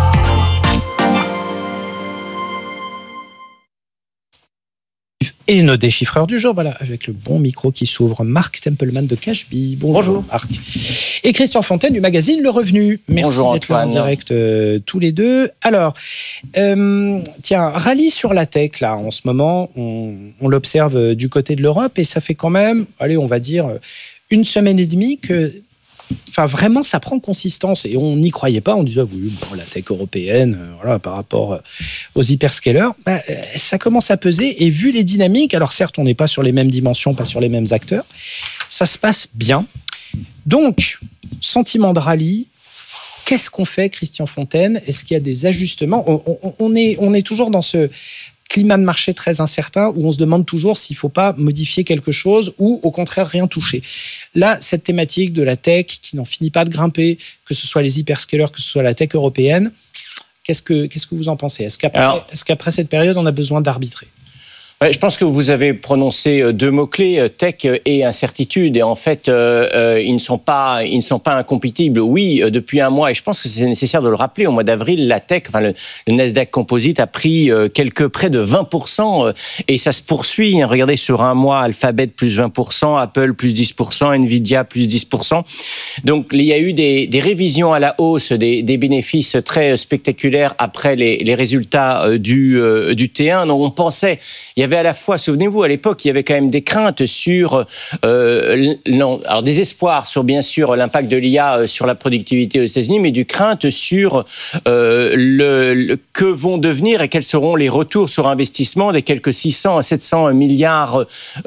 Et nos déchiffreurs du jour, voilà, avec le bon micro qui s'ouvre, Marc Templeman de Cashbee. Bonjour, Bonjour Marc. Et Christian Fontaine du magazine Le Revenu. Merci Bonjour d'être Antoine. Là en direct euh, tous les deux. Alors, euh, tiens, rallye sur la tech, là, en ce moment, on, on l'observe du côté de l'Europe et ça fait quand même, allez, on va dire, une semaine et demie que... Enfin, vraiment, ça prend consistance et on n'y croyait pas. On disait, oui, bon, la tech européenne, euh, voilà, par rapport euh, aux hyperscalers, bah, euh, ça commence à peser. Et vu les dynamiques, alors certes, on n'est pas sur les mêmes dimensions, pas sur les mêmes acteurs, ça se passe bien. Donc, sentiment de rallye. Qu'est-ce qu'on fait, Christian Fontaine ? Est-ce qu'il y a des ajustements ? on, on, on, est, on est toujours dans ce climat de marché très incertain où on se demande toujours s'il ne faut pas modifier quelque chose ou au contraire rien toucher. Là, cette thématique de la tech qui n'en finit pas de grimper, que ce soit les hyperscalers, que ce soit la tech européenne, qu'est-ce que, qu'est-ce que vous en pensez ? Est-ce qu'après, Alors, est-ce qu'après cette période, on a besoin d'arbitrer ? Ouais, je pense que vous avez prononcé deux mots-clés, tech et incertitude. Et en fait, euh, euh, ils ne sont pas, ils ne sont pas incompatibles. Oui, euh, depuis un mois, et je pense que c'est nécessaire de le rappeler, au mois d'avril, la tech, enfin le, le Nasdaq Composite a pris euh, quelques près de vingt pour cent euh, et ça se poursuit. Hein. Regardez, sur un mois, Alphabet plus vingt pour cent, Apple plus dix pour cent, Nvidia plus dix pour cent. Donc, il y a eu des, des révisions à la hausse, des, des bénéfices très spectaculaires après les, les résultats euh, du, euh, du T un. Donc, on pensait, il y avait à la fois, souvenez-vous, à l'époque, il y avait quand même des craintes sur, euh, non, alors des espoirs sur, bien sûr, l'impact de l'I A sur la productivité aux États-Unis, mais du crainte sur euh, le, le, que vont devenir et quels seront les retours sur investissement des quelques six cents à sept cents milliards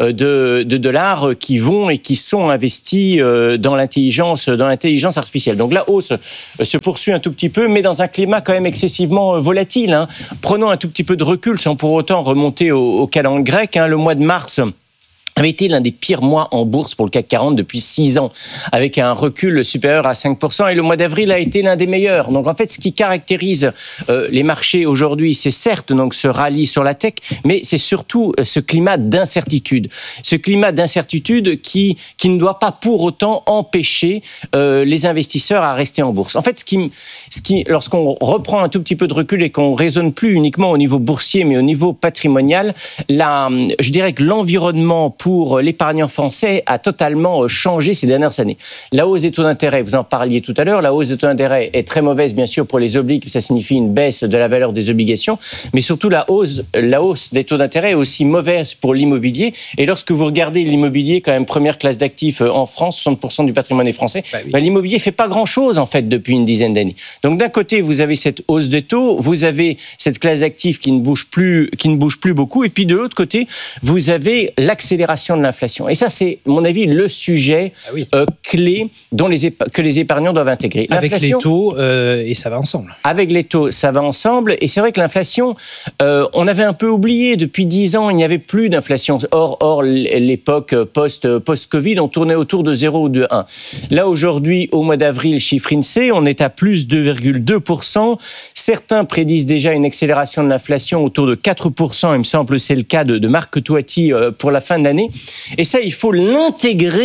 de, de dollars qui vont et qui sont investis euh, dans l'intelligence, dans l'intelligence artificielle. Donc la hausse se poursuit un tout petit peu, mais dans un climat quand même excessivement volatile. Hein. Prenons un tout petit peu de recul sans pour autant remonter au, au calendrier grec. Hein. Le mois de mars avait été l'un des pires mois en bourse pour le C A C quarante depuis six ans, avec un recul supérieur à cinq pour cent, et le mois d'avril a été l'un des meilleurs. Donc en fait, ce qui caractérise euh, les marchés aujourd'hui, c'est certes donc ce rallye sur la tech, mais c'est surtout ce climat d'incertitude. Ce climat d'incertitude qui, qui ne doit pas pour autant empêcher euh, les investisseurs à rester en bourse. En fait, ce qui, ce qui, lorsqu'on reprend un tout petit peu de recul et qu'on raisonne plus uniquement au niveau boursier, mais au niveau patrimonial, la, je dirais que l'environnement pour pour l'épargnant français a totalement changé ces dernières années. La hausse des taux d'intérêt, vous en parliez tout à l'heure, la hausse des taux d'intérêt est très mauvaise, bien sûr, pour les obliges, ça signifie une baisse de la valeur des obligations, mais surtout la hausse, la hausse des taux d'intérêt est aussi mauvaise pour l'immobilier. Et lorsque vous regardez l'immobilier, quand même première classe d'actifs en France, soixante pour cent du patrimoine est français, bah oui. bah, l'immobilier fait pas grand-chose, en fait, depuis une dizaine d'années. Donc d'un côté, vous avez cette hausse des taux, vous avez cette classe d'actifs qui ne bouge plus, qui ne bouge plus beaucoup, et puis de l'autre côté, vous avez l'accélération de l'inflation. Et ça, c'est, à mon avis, le sujet ah oui. euh, clé dont les épa- que les épargnants doivent intégrer. Avec les taux, euh, et ça va ensemble. Avec les taux, ça va ensemble. Et c'est vrai que l'inflation, euh, on avait un peu oublié. Depuis dix ans, il n'y avait plus d'inflation. Or, or l'époque post, post-Covid, on tournait autour de zéro ou de un. Là, aujourd'hui, au mois d'avril, chiffre INSEE, on est à plus deux virgule deux pour cent. Certains prédisent déjà une accélération de l'inflation autour de quatre pour cent. Il me semble que c'est le cas de, de Marc Toiti euh, pour la fin de l'année. Et ça, il faut l'intégrer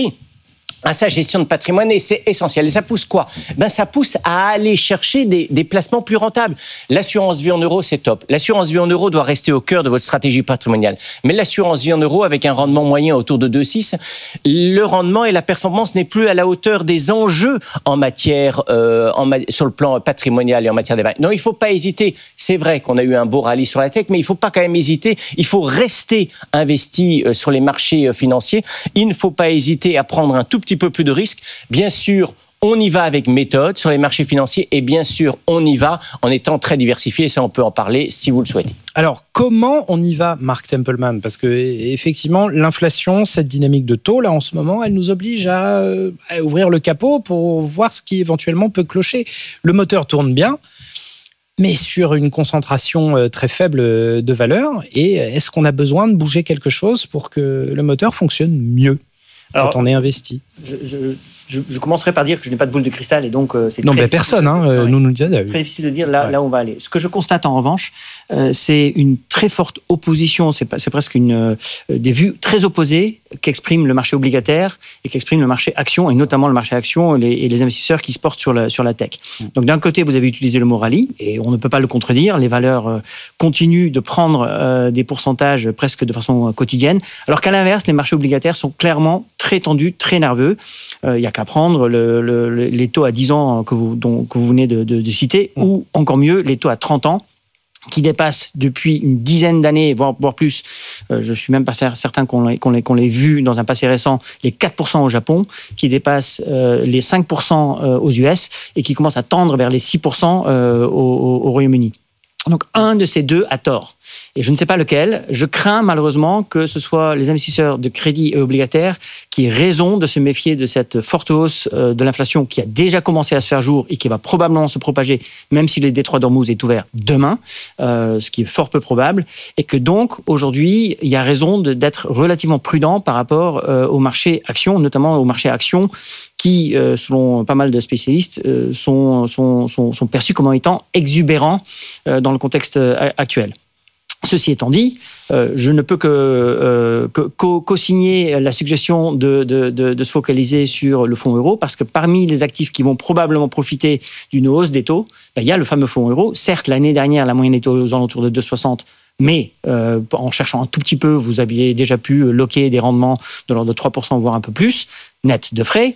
à sa gestion de patrimoine, et c'est essentiel. Et ça pousse quoi ? Ben, ça pousse à aller chercher des, des placements plus rentables. L'assurance vie en euros, c'est top. L'assurance vie en euros doit rester au cœur de votre stratégie patrimoniale. Mais l'assurance vie en euros, avec un rendement moyen autour de deux virgule six, le rendement et la performance n'est plus à la hauteur des enjeux en matière, euh, en ma- sur le plan patrimonial et en matière d'épargne. Non, il ne faut pas hésiter. C'est vrai qu'on a eu un beau rallye sur la tech, mais il ne faut pas quand même hésiter. Il faut rester investi sur les marchés financiers. Il ne faut pas hésiter à prendre un tout petit peu plus de risques. Bien sûr, on y va avec méthode sur les marchés financiers, et bien sûr, on y va en étant très diversifié. Et ça, on peut en parler si vous le souhaitez. Alors, comment on y va, Marc Templeman ? Parce que effectivement, l'inflation, cette dynamique de taux, là, en ce moment, elle nous oblige à, à ouvrir le capot pour voir ce qui éventuellement peut clocher. Le moteur tourne bien, mais sur une concentration très faible de valeur. Et est-ce qu'on a besoin de bouger quelque chose pour que le moteur fonctionne mieux ? Alors, quand on est investi. Je, je, je, je commencerai par dire que je n'ai pas de boule de cristal, et donc euh, c'est non, mais personne, hein, euh, nous nous disons. C'est très difficile de dire là, ouais. là où on va aller. Ce que je constate en revanche, euh, c'est une très forte opposition. C'est, pas, c'est presque une euh, des vues très opposées qu'exprime le marché obligataire et qu'exprime le marché action, et notamment le marché action et les, et les investisseurs qui se portent sur la sur la tech. Donc d'un côté, vous avez utilisé le mot rallye, et on ne peut pas le contredire. Les valeurs euh, continuent de prendre euh, des pourcentages presque de façon quotidienne, alors qu'à l'inverse, les marchés obligataires sont clairement très tendus, très nerveux. Il euh, n'y a qu'à prendre le, le, les taux à dix ans que vous, dont, que vous venez de, de, de citer, mmh. ou encore mieux, les taux à trente ans, qui dépassent depuis une dizaine d'années, voire, voire plus, euh, je suis même pas certain qu'on l'ait, qu'on l'ait, qu'on l'ait vu dans un passé récent, les quatre pour cent au Japon, qui dépassent euh, les cinq pour cent aux U S, et qui commencent à tendre vers les six pour cent euh, au, au Royaume-Uni. Donc un de ces deux a tort. Et je ne sais pas lequel. Je crains malheureusement que ce soit les investisseurs de crédit et obligataires qui aient raison de se méfier de cette forte hausse de l'inflation qui a déjà commencé à se faire jour et qui va probablement se propager, même si le détroit d'Ormuz est ouvert demain, euh, ce qui est fort peu probable. Et que donc, aujourd'hui, il y a raison de, d'être relativement prudent par rapport euh, au marché actions, notamment au marché actions qui, euh, selon pas mal de spécialistes, euh, sont, sont, sont, sont perçus comme étant exubérants euh, dans le contexte actuel. Ceci étant dit, euh, je ne peux que, euh, que co- co-signer la suggestion de, de, de, de se focaliser sur le fonds euro, parce que parmi les actifs qui vont probablement profiter d'une hausse des taux, ben, il y a le fameux fonds euro. Certes, l'année dernière, la moyenne était aux alentours de deux virgule soixante, mais euh, en cherchant un tout petit peu, vous aviez déjà pu loquer des rendements de l'ordre de trois pour cent, voire un peu plus, net de frais.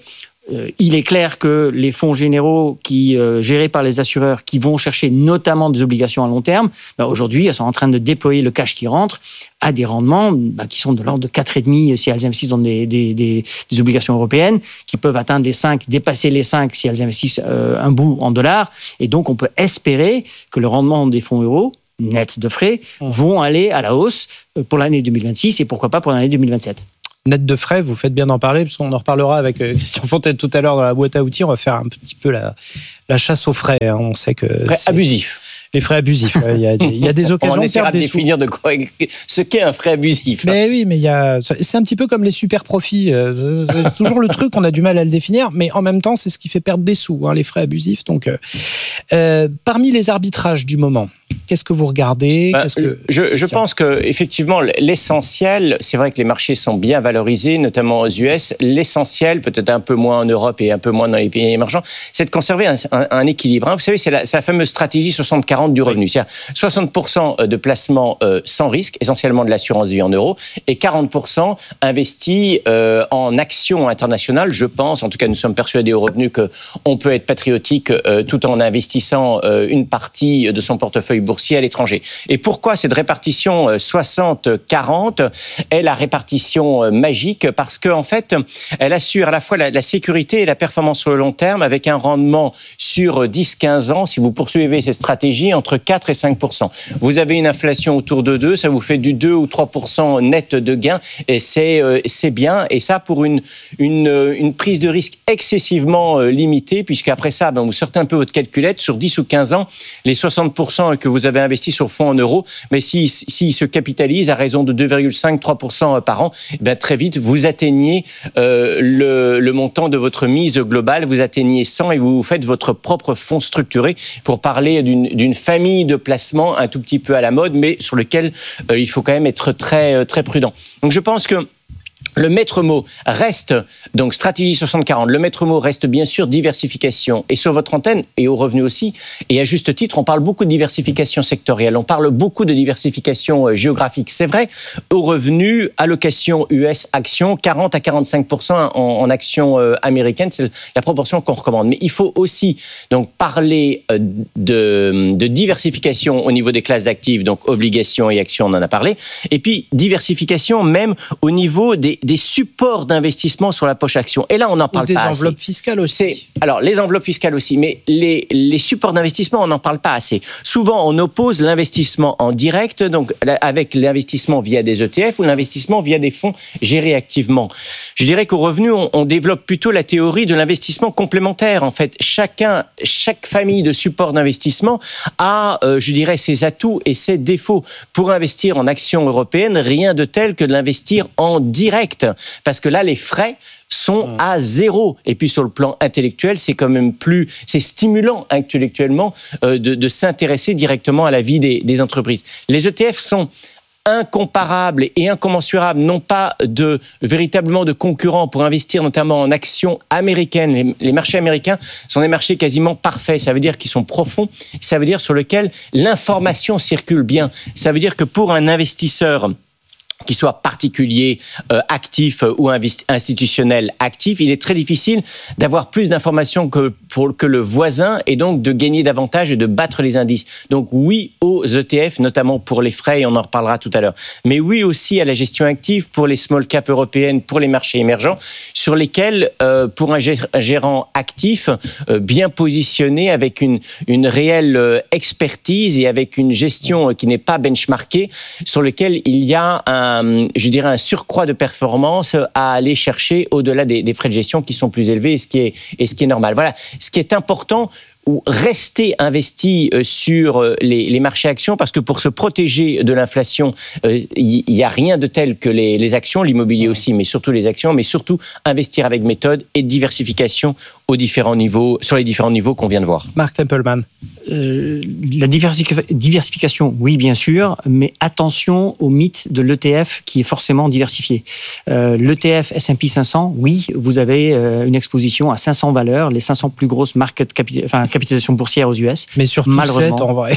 Euh, il est clair que les fonds généraux qui, euh, gérés par les assureurs qui vont chercher notamment des obligations à long terme, bah, aujourd'hui, elles sont en train de déployer le cash qui rentre à des rendements bah, qui sont de l'ordre de quatre virgule cinq si elles investissent dans des, des, des, des obligations européennes, qui peuvent atteindre les cinq, dépasser les cinq si elles investissent euh, un bout en dollars. Et donc, on peut espérer que le rendement des fonds euros, net de frais, mmh. vont aller à la hausse pour l'année deux mille vingt-six et pourquoi pas pour l'année deux mille vingt-sept. Net de frais, vous faites bien d'en parler, parce qu'on en reparlera avec Christian Fontaine tout à l'heure dans la boîte à outils. On va faire un petit peu la, la chasse aux frais. Hein. On sait que frais c'est abusifs. Les frais abusifs. Il y a des, il y a des occasions on de perdre de des sous. définir de quoi, ce qu'est un frais abusif. Mais oui, mais il y a, c'est un petit peu comme les super profits. C'est toujours le truc, on a du mal à le définir, mais en même temps, c'est ce qui fait perdre des sous, hein, les frais abusifs. Donc, euh, euh, parmi les arbitrages du moment, qu'est-ce que vous regardez ben, qu'est-ce que... Je, je pense que effectivement, l'essentiel, c'est vrai que les marchés sont bien valorisés, notamment aux U S. L'essentiel, peut-être un peu moins en Europe et un peu moins dans les pays émergents, c'est de conserver un, un, un équilibre. Hein. Vous savez, c'est la, c'est la fameuse stratégie soixante quarante du revenu. C'est-à-dire soixante pour cent de placements euh, sans risque, essentiellement de l'assurance vie en euros, et quarante pour cent investis euh, en actions internationales. Je pense, en tout cas, nous sommes persuadés au revenu qu'on peut être patriotique euh, tout en investissant euh, une partie de son portefeuille boursier à l'étranger. Et pourquoi cette répartition soixante quarante est la répartition magique? Parce qu'en fait, elle assure à la fois la, la sécurité et la performance sur le long terme avec un rendement sur dix à quinze ans, si vous poursuivez cette stratégie, entre quatre et cinq pour cent. Vous avez une inflation autour de deux, ça vous fait du deux ou trois pour cent net de gain, et c'est, euh, c'est bien. Et ça, pour une, une, une prise de risque excessivement limitée, puisqu'après ça, ben, vous sortez un peu votre calculette, sur dix ou quinze ans, les soixante pour cent que vous avez investis sur fonds en euros, mais s'ils si, si se capitalisent à raison de deux virgule cinq à trois pour cent par an, ben, très vite, vous atteignez euh, le, le montant de votre mise globale, vous atteignez cent et vous faites votre propre fonds structuré, pour parler d'une, d'une famille de placements un tout petit peu à la mode, mais sur lequel euh, il faut quand même être très, très prudent. Donc je pense que le maître mot reste, donc stratégie soixante quarante, le maître mot reste bien sûr diversification. Et sur votre antenne, et au revenu aussi, et à juste titre, on parle beaucoup de diversification sectorielle, on parle beaucoup de diversification géographique. C'est vrai, au revenu, allocation U S actions, quarante à quarante-cinq pour cent en, en actions euh, américaines, c'est la proportion qu'on recommande. Mais il faut aussi donc parler euh, de, de diversification au niveau des classes d'actifs, donc obligations et actions, on en a parlé, et puis diversification même au niveau des des supports d'investissement sur la poche action. Et là, on n'en parle pas assez. Des enveloppes fiscales aussi. C'est, alors, les enveloppes fiscales aussi, mais les, les supports d'investissement, on n'en parle pas assez. Souvent, on oppose l'investissement en direct, donc avec l'investissement via des E T F ou l'investissement via des fonds gérés activement. Je dirais qu'au revenu, on, on développe plutôt la théorie de l'investissement complémentaire. En fait, chacun, chaque famille de supports d'investissement a, euh, je dirais, ses atouts et ses défauts. Pour investir en actions européennes, rien de tel que de l'investir en direct. Parce que là, les frais sont à zéro. Et puis sur le plan intellectuel, c'est quand même plus, c'est stimulant intellectuellement euh, de, de s'intéresser directement à la vie des, des entreprises. Les E T F sont incomparables et incommensurables, non pas de véritablement de concurrents pour investir notamment en actions américaines. Les, les marchés américains sont des marchés quasiment parfaits. Ça veut dire qu'ils sont profonds. Ça veut dire sur lesquels l'information circule bien. Ça veut dire que pour un investisseur qui soit particulier, euh, actif euh, ou investi- institutionnel actif, il est très difficile d'avoir plus d'informations que, pour, que le voisin et donc de gagner davantage et de battre les indices. Donc oui aux E T F, notamment pour les frais, et on en reparlera tout à l'heure. Mais oui aussi à la gestion active pour les small cap européennes, pour les marchés émergents, sur lesquels, euh, pour un gérant actif, euh, bien positionné, avec une, une réelle euh, expertise et avec une gestion euh, qui n'est pas benchmarkée, sur lequel il y a un Un, je dirais un surcroît de performance à aller chercher au-delà des, des frais de gestion qui sont plus élevés et ce qui est, et ce qui est normal. Voilà, ce qui est important, ou rester investi sur les, les marchés actions, parce que pour se protéger de l'inflation, il euh, n'y a rien de tel que les, les actions, l'immobilier aussi, mais surtout les actions, mais surtout investir avec méthode et diversification aux différents niveaux, sur les différents niveaux qu'on vient de voir. Mark Templeman. Euh, la diversifi- diversification, oui, bien sûr, mais attention au mythe de l'E T F qui est forcément diversifié. Euh, L'E T F S and P cinq cents, oui, vous avez euh, une exposition à cinq cents valeurs, les cinq cents plus grosses market capi- enfin, capitalisation boursière aux U S. Mais surtout sept en vrai.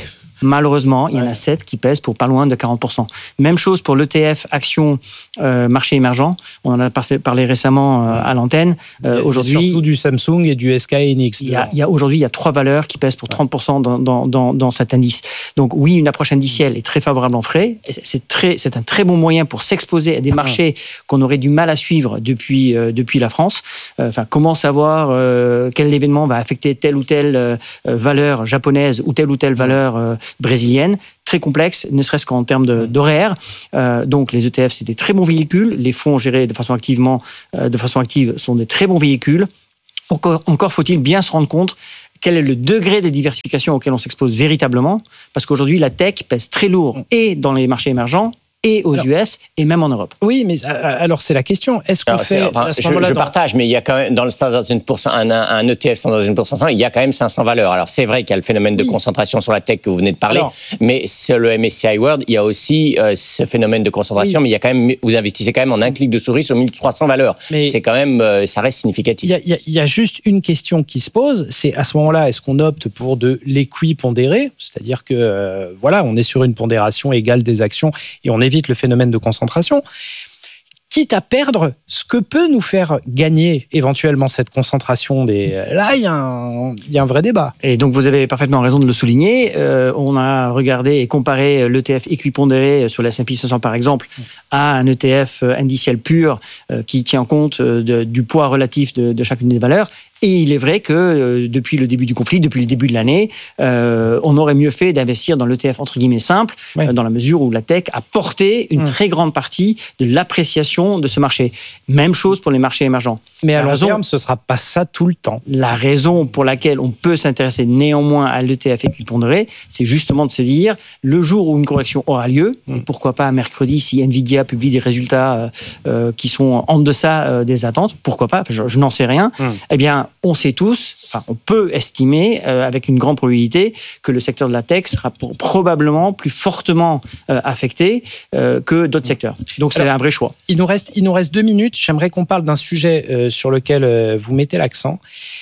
Malheureusement, il y en Ouais. a sept qui pèsent pour pas loin de quarante pour cent. Même chose pour l'E T F Action euh, Marché Émergent. On en a par- parlé récemment euh, à l'antenne. Il y a- Euh, il y a aujourd'hui, surtout du Samsung et du S K Hynix. il y a, dedans. il y a aujourd'hui, il y a trois valeurs qui pèsent pour trente pour cent dans, dans, dans, dans cet indice. Donc oui, une approche indicielle est très favorable en frais. Et C'est, très, c'est un très bon moyen pour s'exposer à des marchés qu'on aurait du mal à suivre depuis, euh, depuis la France. Euh, Enfin, comment savoir euh, quel événement va affecter telle ou telle euh, valeur japonaise ou telle ou telle valeur euh, brésilienne. Très complexe, ne serait-ce qu'en termes de, d'horaire. Euh, donc les E T F, c'est des très bons véhicules. Les fonds gérés de façon, activement, euh, de façon active sont des très bons véhicules. Encore, encore faut-il bien se rendre compte quel est le degré de diversification auquel on s'expose véritablement, parce qu'aujourd'hui, la tech pèse très lourd et dans les marchés émergents, et aux Alors, U S, et même en Europe. Oui, mais euh, alors c'est la question. Est-ce qu'on Alors, fait c'est- enfin, à ce je, moment-là je dans- partage, mais il y a quand même dans le Standard and Poor's, un, un, un E T F Standard and Poor's cinq cents, il y a quand même cinq cents valeurs. Alors c'est vrai qu'il y a le phénomène de Oui. concentration sur la tech que vous venez de parler, Alors. mais sur le M S C I World, il y a aussi euh, ce phénomène de concentration, Oui. mais il y a quand même, vous investissez quand même en un clic de souris sur mille trois cents valeurs. Mais- C'est quand même, euh, ça reste Il significatif. y, a, il y a- il y a juste une question qui se pose, c'est à ce moment-là, est-ce qu'on opte pour de l'équipondéré, c'est-à-dire que euh, voilà, on est sur une pondération égale des actions et on évite le phénomène de concentration, quitte à perdre ce que peut nous faire gagner éventuellement cette concentration des. Là, il y a un, il y a un vrai débat. Et donc, vous avez parfaitement raison de le souligner. Euh, on a regardé et comparé l'E T F équipondéré sur la S and P cinq cents, par exemple, à un E T F indiciel pur euh, qui tient compte de, du poids relatif de, de chacune des valeurs. Et il est vrai que euh, depuis le début du conflit, depuis le début de l'année, euh, on aurait mieux fait d'investir dans l'E T F entre guillemets simple, Ouais. euh, dans la mesure où la tech a porté une Mmh. très grande partie de l'appréciation de ce marché. Même chose pour les marchés émergents. Mais à La long raison- terme, ce sera pas ça tout le temps. La raison pour laquelle on peut s'intéresser néanmoins à l'E T F équipondéré, c'est justement de se dire, le jour où une correction aura lieu, et pourquoi pas mercredi si Nvidia publie des résultats euh, euh, qui sont en deçà euh, des attentes, pourquoi pas, je, je n'en sais rien, Mm. eh bien on sait tous, enfin on peut estimer euh, avec une grande probabilité que le secteur de la tech sera pour- probablement plus fortement euh, affecté euh, que d'autres secteurs. Donc c'est Alors, un vrai choix. Il nous reste, il nous reste deux minutes. J'aimerais qu'on parle d'un sujet euh, sur lequel euh, vous mettez l'accent.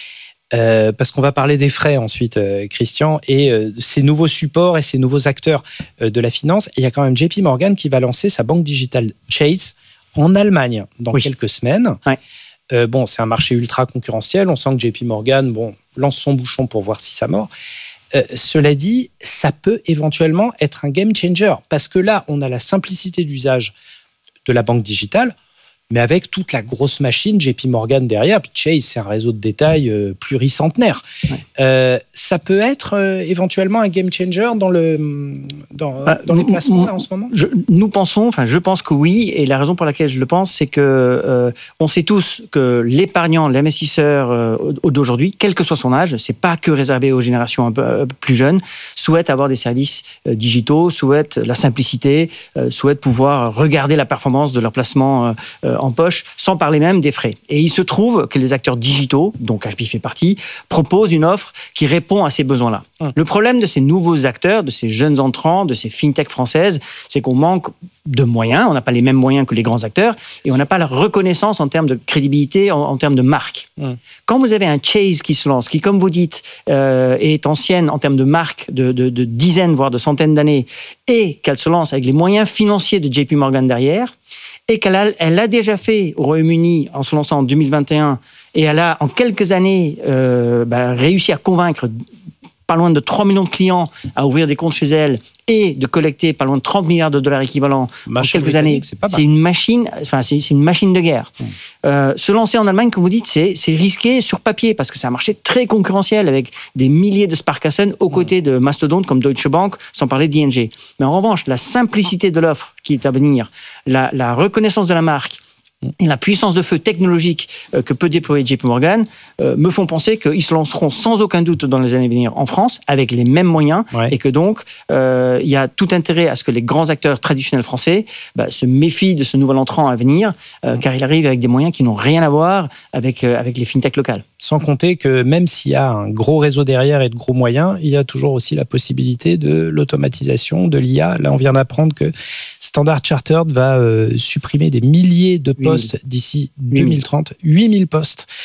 Euh, parce qu'on va parler des frais ensuite, euh, Christian, et euh, ces nouveaux supports et ces nouveaux acteurs euh, de la finance. Et il y a quand même J P Morgan qui va lancer sa banque digitale Chase en Allemagne dans Oui. quelques semaines. Ouais. Euh, bon, c'est un marché ultra concurrentiel. On sent que J P Morgan bon, lance son bouchon pour voir si ça mord. Euh, cela dit, ça peut éventuellement être un game changer parce que là, on a la simplicité d'usage de la banque digitale, mais avec toute la grosse machine J P Morgan derrière. Puis Chase, c'est un réseau de détail euh, pluricentenaire. Ouais. Euh, ça peut être euh, éventuellement un game changer dans, le, dans, Ah, dans les m- placements m- là, en ce moment. Je- nous pensons, enfin je pense que oui, et la raison pour laquelle je le pense, c'est que euh, on sait tous que l'épargnant, l'investisseur euh, d'aujourd'hui, quel que soit son âge, c'est pas que réservé aux générations un peu, un peu plus jeunes, souhaite avoir des services euh, digitaux, souhaite la simplicité, euh, souhaite pouvoir regarder la performance de leur placement euh, euh, en poche, sans parler même des frais. Et il se trouve que les acteurs digitaux, dont H P I fait partie, proposent une offre qui répond à ces besoins-là. Hum. Le problème de ces nouveaux acteurs, de ces jeunes entrants, de ces fintech françaises, c'est qu'on manque de moyens, on n'a pas les mêmes moyens que les grands acteurs, et on n'a pas la reconnaissance en termes de crédibilité, en, en termes de marque. Hum. Quand vous avez un Chase qui se lance, qui, comme vous dites, euh, est ancienne en termes de marque de, de, de dizaines, voire de centaines d'années, et qu'elle se lance avec les moyens financiers de J P Morgan derrière, et qu'elle a, elle a déjà fait au Royaume-Uni en se lançant en deux mille vingt et un, et elle a en quelques années euh, bah, réussi à convaincre pas loin de trois millions de clients à ouvrir des comptes chez elle et de collecter pas loin de trente milliards de dollars équivalents Marché en quelques années. britannique, c'est pas mal. C'est une machine, enfin c'est, c'est une machine de guerre. Mmh. Euh, se lancer en Allemagne, comme vous dites, c'est, c'est risqué sur papier parce que c'est un marché très concurrentiel avec des milliers de Sparkassen aux côtés de mastodontes comme Deutsche Bank, sans parler d'I N G. Mais en revanche, la simplicité de l'offre qui est à venir, la, la reconnaissance de la marque, et la puissance de feu technologique euh, que peut déployer J P Morgan euh, me font penser qu'ils se lanceront sans aucun doute dans les années à venir en France avec les mêmes moyens Ouais. et que donc euh, il y a tout intérêt à ce que les grands acteurs traditionnels français bah, se méfient de ce nouvel entrant à venir euh, car il arrive avec des moyens qui n'ont rien à voir avec, euh, avec les fintechs locales. Sans compter que même s'il y a un gros réseau derrière et de gros moyens, il y a toujours aussi la possibilité de l'automatisation, de l'I A. Là, on vient d'apprendre que Standard Chartered va euh, supprimer des milliers de huit mille. postes d'ici huit mille. deux mille trente. huit mille postes.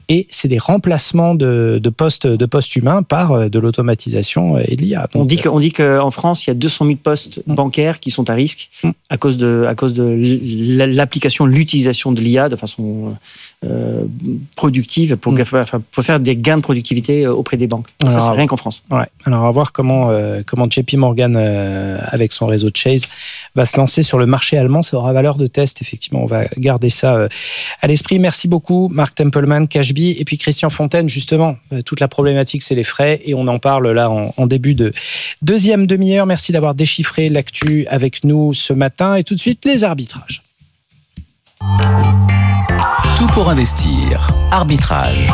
et c'est des remplacements de, de postes de postes humains par de l'automatisation et de l'I A. Donc, on dit que, on dit qu'en France, il y a deux cent mille postes mmh. bancaires qui sont à risque mmh. à cause de à cause de l'application, l'utilisation de l'I A de façon euh, productive pour, mmh. pour faire des gains de productivité auprès des banques. Alors, ça, c'est rien qu'en France. Ouais. Alors, on va voir comment euh, comment J P Morgan euh, avec son réseau de Chase va se lancer sur le marché allemand. Ça aura valeur de test. Effectivement, on va garder ça euh, à l'esprit. Merci beaucoup, Mark Templeman, Cashbee. Et puis Christian Fontaine, justement, toute la problématique, c'est les frais. Et on en parle là en, en début de deuxième demi-heure. Merci d'avoir déchiffré l'actu avec nous ce matin. Et tout de suite, les arbitrages. Tout pour investir. Arbitrage.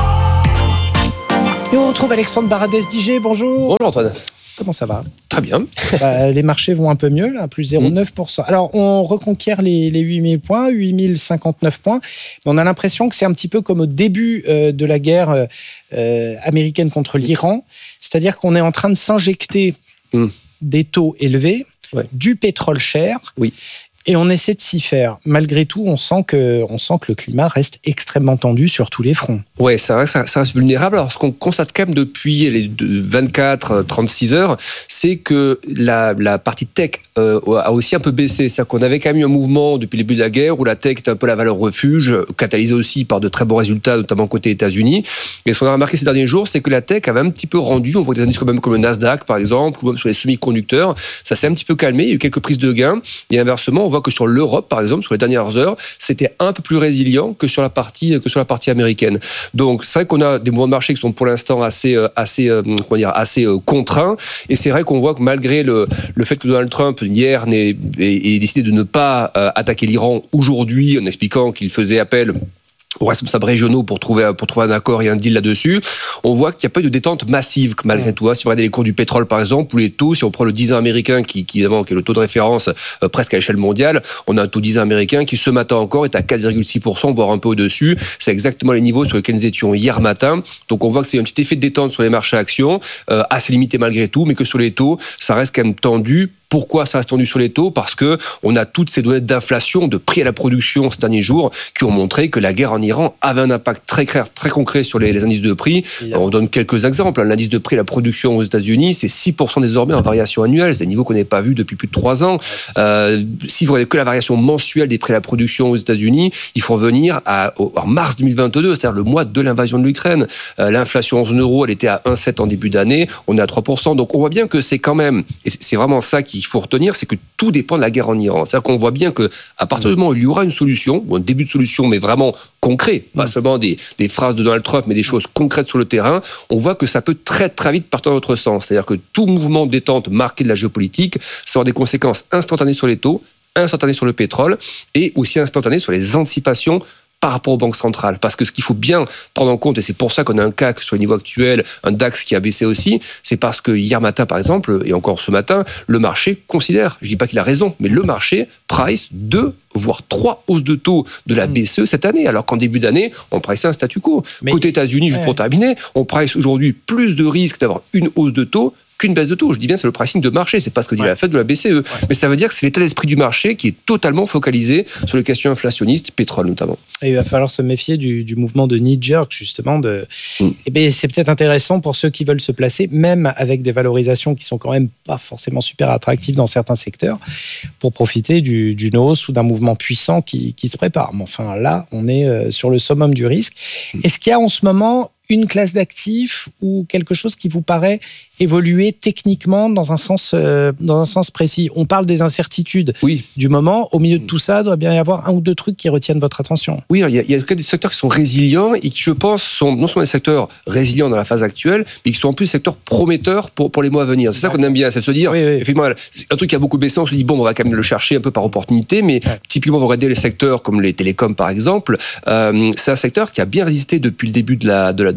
Et on retrouve Alexandre Baradez-Diger. Bonjour. Bonjour Antoine. Comment ça va ? Très bien. Bah, les marchés vont un peu mieux, là, plus zéro virgule neuf pour cent. Alors, on reconquiert les, les huit mille points, huit mille cinquante-neuf points. Mais on a l'impression que c'est un petit peu comme au début euh, de la guerre euh, américaine contre l'Iran. C'est-à-dire qu'on est en train de s'injecter mmh. des taux élevés, ouais. du pétrole cher. Oui. Et on essaie de s'y faire. Malgré tout, on sent que, on sent que le climat reste extrêmement tendu sur tous les fronts. Ouais, ça reste, ça reste vulnérable. Alors, ce qu'on constate quand même depuis les vingt-quatre, trente-six heures, c'est que la, la partie tech euh, a aussi un peu baissé. C'est-à-dire qu'on avait quand même eu un mouvement depuis le début de la guerre où la tech était un peu la valeur refuge, catalysée aussi par de très bons résultats, notamment côté États-Unis. Et ce qu'on a remarqué ces derniers jours, c'est que la tech avait un petit peu rendu. On voit des indices comme, comme le Nasdaq, par exemple, ou même sur les semi-conducteurs. Ça s'est un petit peu calmé. Il y a eu quelques prises de gains. Et inversement, on voit que sur l'Europe, par exemple, sur les dernières heures, c'était un peu plus résilient que sur la partie, que sur la partie américaine. Donc, c'est vrai qu'on a des mouvements de marché qui sont pour l'instant assez, assez, comment dire, assez contraints. Et c'est vrai qu'on voit que malgré le, le fait que Donald Trump, hier, ait, ait décidé de ne pas euh, attaquer l'Iran aujourd'hui, en expliquant qu'il faisait appel aux responsables régionaux pour trouver, pour trouver un accord et un deal là-dessus, on voit qu'il n'y a pas eu de détente massive malgré tout. Si vous regardez les cours du pétrole par exemple, ou les taux, si on prend le dix ans américain qui, qui, évidemment, qui est le taux de référence euh, presque à l'échelle mondiale, on a un taux dix ans américain qui ce matin encore est à quatre virgule six pour cent, voire un peu au-dessus. C'est exactement les niveaux sur lesquels nous étions hier matin. Donc on voit que c'est un petit effet de détente sur les marchés actions, euh, assez limité malgré tout, mais que sur les taux, ça reste quand même tendu. Pourquoi ça reste tendu sur les taux ? Parce que on a toutes ces données d'inflation, de prix à la production ces derniers jours qui ont montré que la guerre en Iran avait un impact très clair, très concret sur les, les indices de prix. Alors, on donne quelques exemples. L'indice de prix à la production aux États-Unis, c'est six pour cent désormais en variation annuelle. C'est des niveaux qu'on n'avait pas vus depuis plus de trois ans. Euh, si vous regardez que la variation mensuelle des prix à la production aux États-Unis, il faut revenir à, au, en mars deux mille vingt-deux, c'est-à-dire le mois de l'invasion de l'Ukraine. Euh, l'inflation en zone euro, elle était à un virgule sept en début d'année. On est à trois pour cent. Donc on voit bien que c'est quand même, et c'est vraiment ça qui qu'il faut retenir, c'est que tout dépend de la guerre en Iran. C'est-à-dire qu'on voit bien que à partir du moment où il y aura une solution, ou un début de solution, mais vraiment concret, pas seulement des, des phrases de Donald Trump, mais des choses concrètes sur le terrain, on voit que ça peut très très vite partir dans l'autre sens. C'est-à-dire que tout mouvement de détente marqué de la géopolitique, ça aura des conséquences instantanées sur les taux, instantanées sur le pétrole, et aussi instantanées sur les anticipations par rapport aux banques centrales. Parce que ce qu'il faut bien prendre en compte, et c'est pour ça qu'on a un C A C sur le niveau actuel, un DAX qui a baissé aussi, c'est parce que hier matin, par exemple, et encore ce matin, le marché considère, je ne dis pas qu'il a raison, mais le marché price deux, voire trois hausses de taux de la B C E cette année, alors qu'en début d'année, on priceait un statu quo. Mais côté États-Unis, juste ouais. pour terminer, on price aujourd'hui plus de risques d'avoir une hausse de taux qu'une baisse de taux. Je dis bien, c'est le pricing de marché, c'est pas ce que dit ouais. la Fed de la B C E. Ouais. Mais ça veut dire que c'est l'état d'esprit du marché qui est totalement focalisé sur les questions inflationnistes, pétrole notamment. Et il va falloir se méfier du, du mouvement de knee-jerk, justement. De... Mm. Et bien, c'est peut-être intéressant pour ceux qui veulent se placer, même avec des valorisations qui sont quand même pas forcément super attractives dans certains secteurs, pour profiter du, d'une hausse ou d'un mouvement puissant qui, qui se prépare. Mais enfin, là, on est sur le summum du risque. Mm. Est-ce qu'il y a en ce moment une classe d'actifs ou quelque chose qui vous paraît évoluer techniquement dans un sens, euh, dans un sens précis? On parle des incertitudes oui. du moment. Au milieu de tout ça, il doit bien y avoir un ou deux trucs qui retiennent votre attention. Oui, il y a, il y a des secteurs qui sont résilients et qui, je pense, sont non seulement des secteurs résilients dans la phase actuelle, mais qui sont en plus des secteurs prometteurs pour, pour les mois à venir. C'est ça ouais. qu'on aime bien, c'est de se dire, oui, oui. effectivement, un truc qui a beaucoup baissé, on se dit, bon, on va quand même le chercher un peu par opportunité, mais ouais. typiquement, vous regardez les secteurs comme les télécoms, par exemple, euh, c'est un secteur qui a bien résisté depuis le début de la, de la,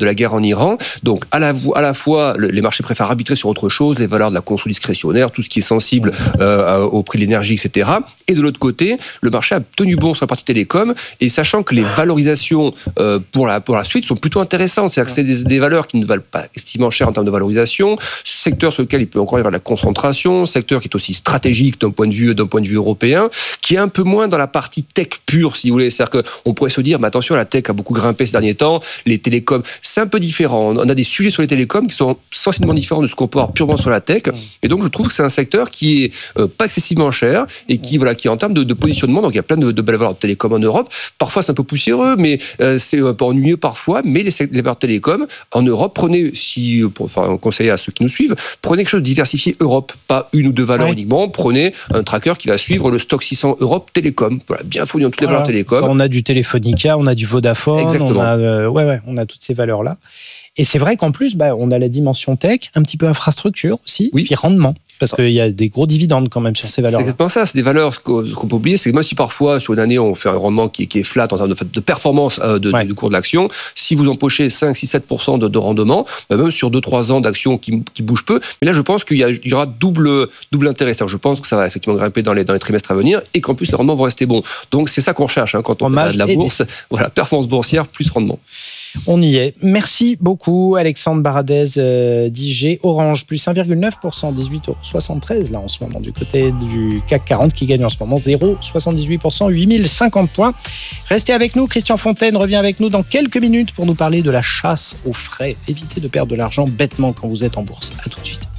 de la guerre en Iran. Donc, à la, à la fois, le, les marchés préfèrent arbitrer sur autre chose, les valeurs de la conso discrétionnaire, tout ce qui est sensible euh, au prix de l'énergie, et cetera. Et de l'autre côté, le marché a tenu bon sur la partie télécom, et sachant que les valorisations euh, pour, la, pour la suite sont plutôt intéressantes. C'est-à-dire que c'est des, des valeurs qui ne valent pas extrêmement cher en termes de valorisation, secteur sur lequel il peut encore y avoir de la concentration, secteur qui est aussi stratégique d'un point de vue, d'un point de vue européen, qui est un peu moins dans la partie tech pure, si vous voulez. C'est-à-dire qu'on pourrait se dire, mais attention, la tech a beaucoup grimpé ces derniers temps, les télécoms, c'est un peu différent. On a des sujets sur les télécoms qui sont sensiblement différents de ce qu'on peut avoir purement sur la tech. Et donc, je trouve que c'est un secteur qui est euh, pas excessivement cher et qui, voilà, qui est en termes de, de positionnement. Donc, il y a plein de, de belles valeurs de télécom en Europe. Parfois, c'est un peu poussiéreux, mais euh, c'est un peu ennuyeux parfois. Mais les, les valeurs télécom en Europe, prenez, si, pour faire un conseil à ceux qui nous suivent, prenez quelque chose de diversifié Europe, pas une ou deux valeurs ouais. uniquement. Prenez un tracker qui va suivre le stock six cents Europe Télécom. Voilà, bien fourni dans toutes les voilà. valeurs télécom. On a du Telefonica, on a du Vodafone, Exactement. on a, euh, ouais, ouais, on a toutes ces valeurs-là. Et c'est vrai qu'en plus, bah, on a la dimension tech, un petit peu infrastructure aussi, oui. puis rendement. Parce qu'il y a des gros dividendes quand même sur ces valeurs. C'est exactement ça, c'est des valeurs qu'on peut oublier. C'est que même si parfois, sur une année, on fait un rendement qui est, qui est flat en termes de, de performance euh, de, ouais. du cours de l'action, si vous empochez cinq, six, sept pour cent de, de rendement, bah même sur deux trois ans d'action qui, qui bougent peu, mais là, je pense qu'il y, a, il y aura double, double intérêt. C'est-à-dire, je pense que ça va effectivement grimper dans les, dans les trimestres à venir et qu'en plus, les rendements vont rester bons. Donc, c'est ça qu'on cherche hein, quand on fait de la bourse. Voilà, performance boursière plus rendement. On y est. Merci beaucoup, Alexandre Baradez euh, d'I G. Orange, plus un virgule neuf pour cent, dix-huit euros soixante-treize là en ce moment, du côté du C A C quarante qui gagne en ce moment zéro virgule soixante-dix-huit pour cent, huit mille cinquante points. Restez avec nous, Christian Fontaine revient avec nous dans quelques minutes pour nous parler de la chasse aux frais. Évitez de perdre de l'argent bêtement quand vous êtes en bourse. À tout de suite.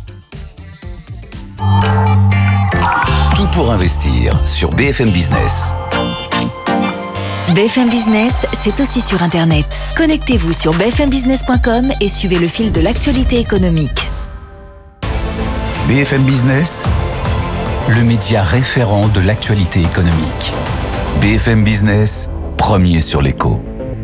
Tout pour investir sur B F M Business. B F M Business, c'est aussi sur Internet. Connectez-vous sur b f m business point com et suivez le fil de l'actualité économique. B F M Business, le média référent de l'actualité économique. B F M Business, premier sur l'écho.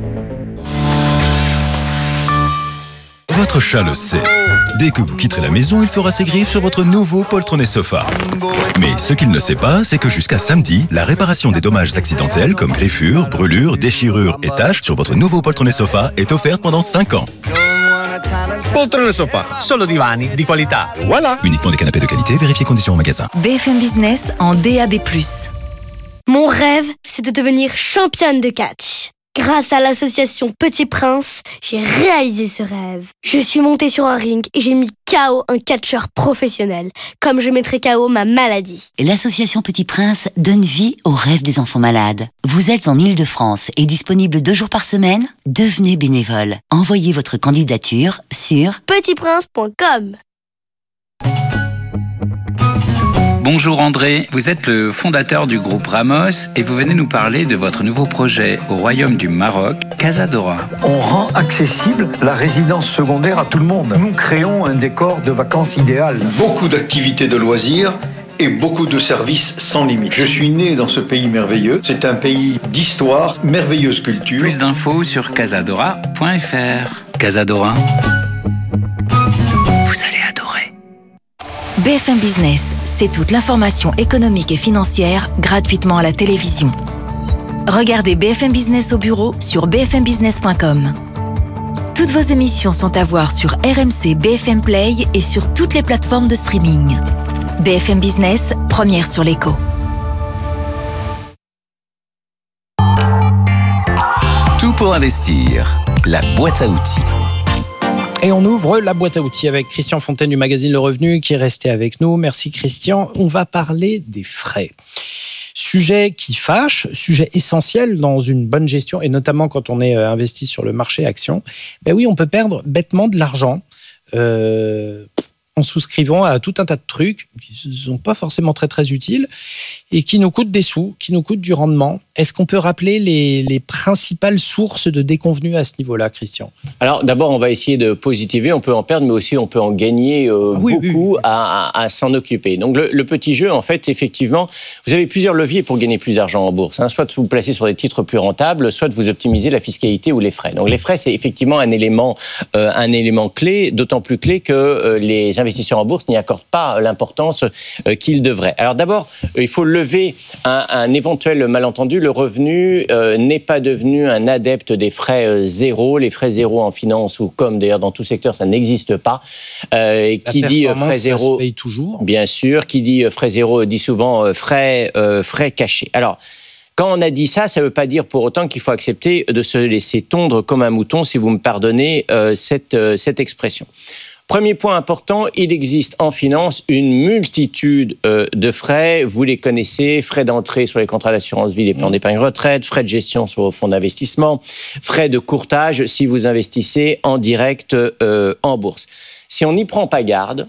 Votre chat le sait. Dès que vous quitterez la maison, il fera ses griffes sur votre nouveau poltronné sofa. Mais ce qu'il ne sait pas, c'est que jusqu'à samedi, la réparation des dommages accidentels comme griffures, brûlures, déchirures et taches sur votre nouveau poltronné sofa est offerte pendant cinq ans. Poltrone sofa, solo divani di qualità. Voilà. Uniquement des canapés de qualité, vérifiez conditions au magasin. B F M Business en D A B plus. Mon rêve, c'est de devenir championne de catch. Grâce à l'association Petit Prince, j'ai réalisé ce rêve. Je suis montée sur un ring et j'ai mis K O un catcheur professionnel, comme je mettrai K O ma maladie. L'association Petit Prince donne vie aux rêves des enfants malades. Vous êtes en Île-de-France et disponible deux jours par semaine? Devenez bénévole. Envoyez votre candidature sur petit prince point com. Bonjour André, vous êtes le fondateur du groupe Ramos et vous venez nous parler de votre nouveau projet au Royaume du Maroc, Casadora. On rend accessible la résidence secondaire à tout le monde. Nous créons un décor de vacances idéal. Beaucoup d'activités de loisirs et beaucoup de services sans limite. Je suis né dans ce pays merveilleux. C'est un pays d'histoire, merveilleuse culture. Plus d'infos sur casadora point f r. Casadora. Vous allez adorer. B F M Business, c'est toute l'information économique et financière gratuitement à la télévision. Regardez B F M Business au bureau sur b f m business point com. Toutes vos émissions sont à voir sur R M C B F M Play et sur toutes les plateformes de streaming. B F M Business, première sur l'écho. Tout pour investir, la boîte à outils. Et on ouvre la boîte à outils avec Christian Fontaine du magazine Le Revenu qui est resté avec nous. Merci Christian. On va parler des frais. Sujet qui fâche, sujet essentiel dans une bonne gestion et notamment quand on est investi sur le marché action. Ben oui, on peut perdre bêtement de l'argent euh, en souscrivant à tout un tas de trucs qui ne sont pas forcément très très utiles et qui nous coûtent des sous, qui nous coûtent du rendement. Est-ce qu'on peut rappeler les, les principales sources de déconvenus à ce niveau-là, Christian? Alors d'abord, on va essayer de positiver, on peut en perdre, mais aussi on peut en gagner euh, oui, beaucoup oui. À, à, à s'en occuper. Donc le, le petit jeu, en fait, effectivement, vous avez plusieurs leviers pour gagner plus d'argent en bourse. Hein. Soit vous placez sur des titres plus rentables, soit vous optimisez la fiscalité ou les frais. Donc les frais, c'est effectivement un élément, euh, un élément clé, d'autant plus clé que euh, les investisseurs en bourse n'y accordent pas l'importance euh, qu'ils devraient. Alors d'abord, euh, il faut lever un, un éventuel malentendu. le revenu euh, n'est pas devenu un adepte des frais euh, zéro. Les frais zéro en finance, ou comme d'ailleurs dans tout secteur, ça n'existe pas. Euh, qui dit euh, frais zéro, ça se paye toujours. Bien sûr. Qui dit euh, frais zéro dit souvent euh, frais, euh, frais cachés. Alors, quand on a dit ça, ça ne veut pas dire pour autant qu'il faut accepter de se laisser tondre comme un mouton, si vous me pardonnez euh, cette, euh, cette expression. Premier point important, il existe en finance une multitude euh, de frais. Vous les connaissez, frais d'entrée sur les contrats d'assurance vie, les plans d'épargne retraite, frais de gestion sur vos fonds d'investissement, frais de courtage si vous investissez en direct euh, en bourse. Si on n'y prend pas garde,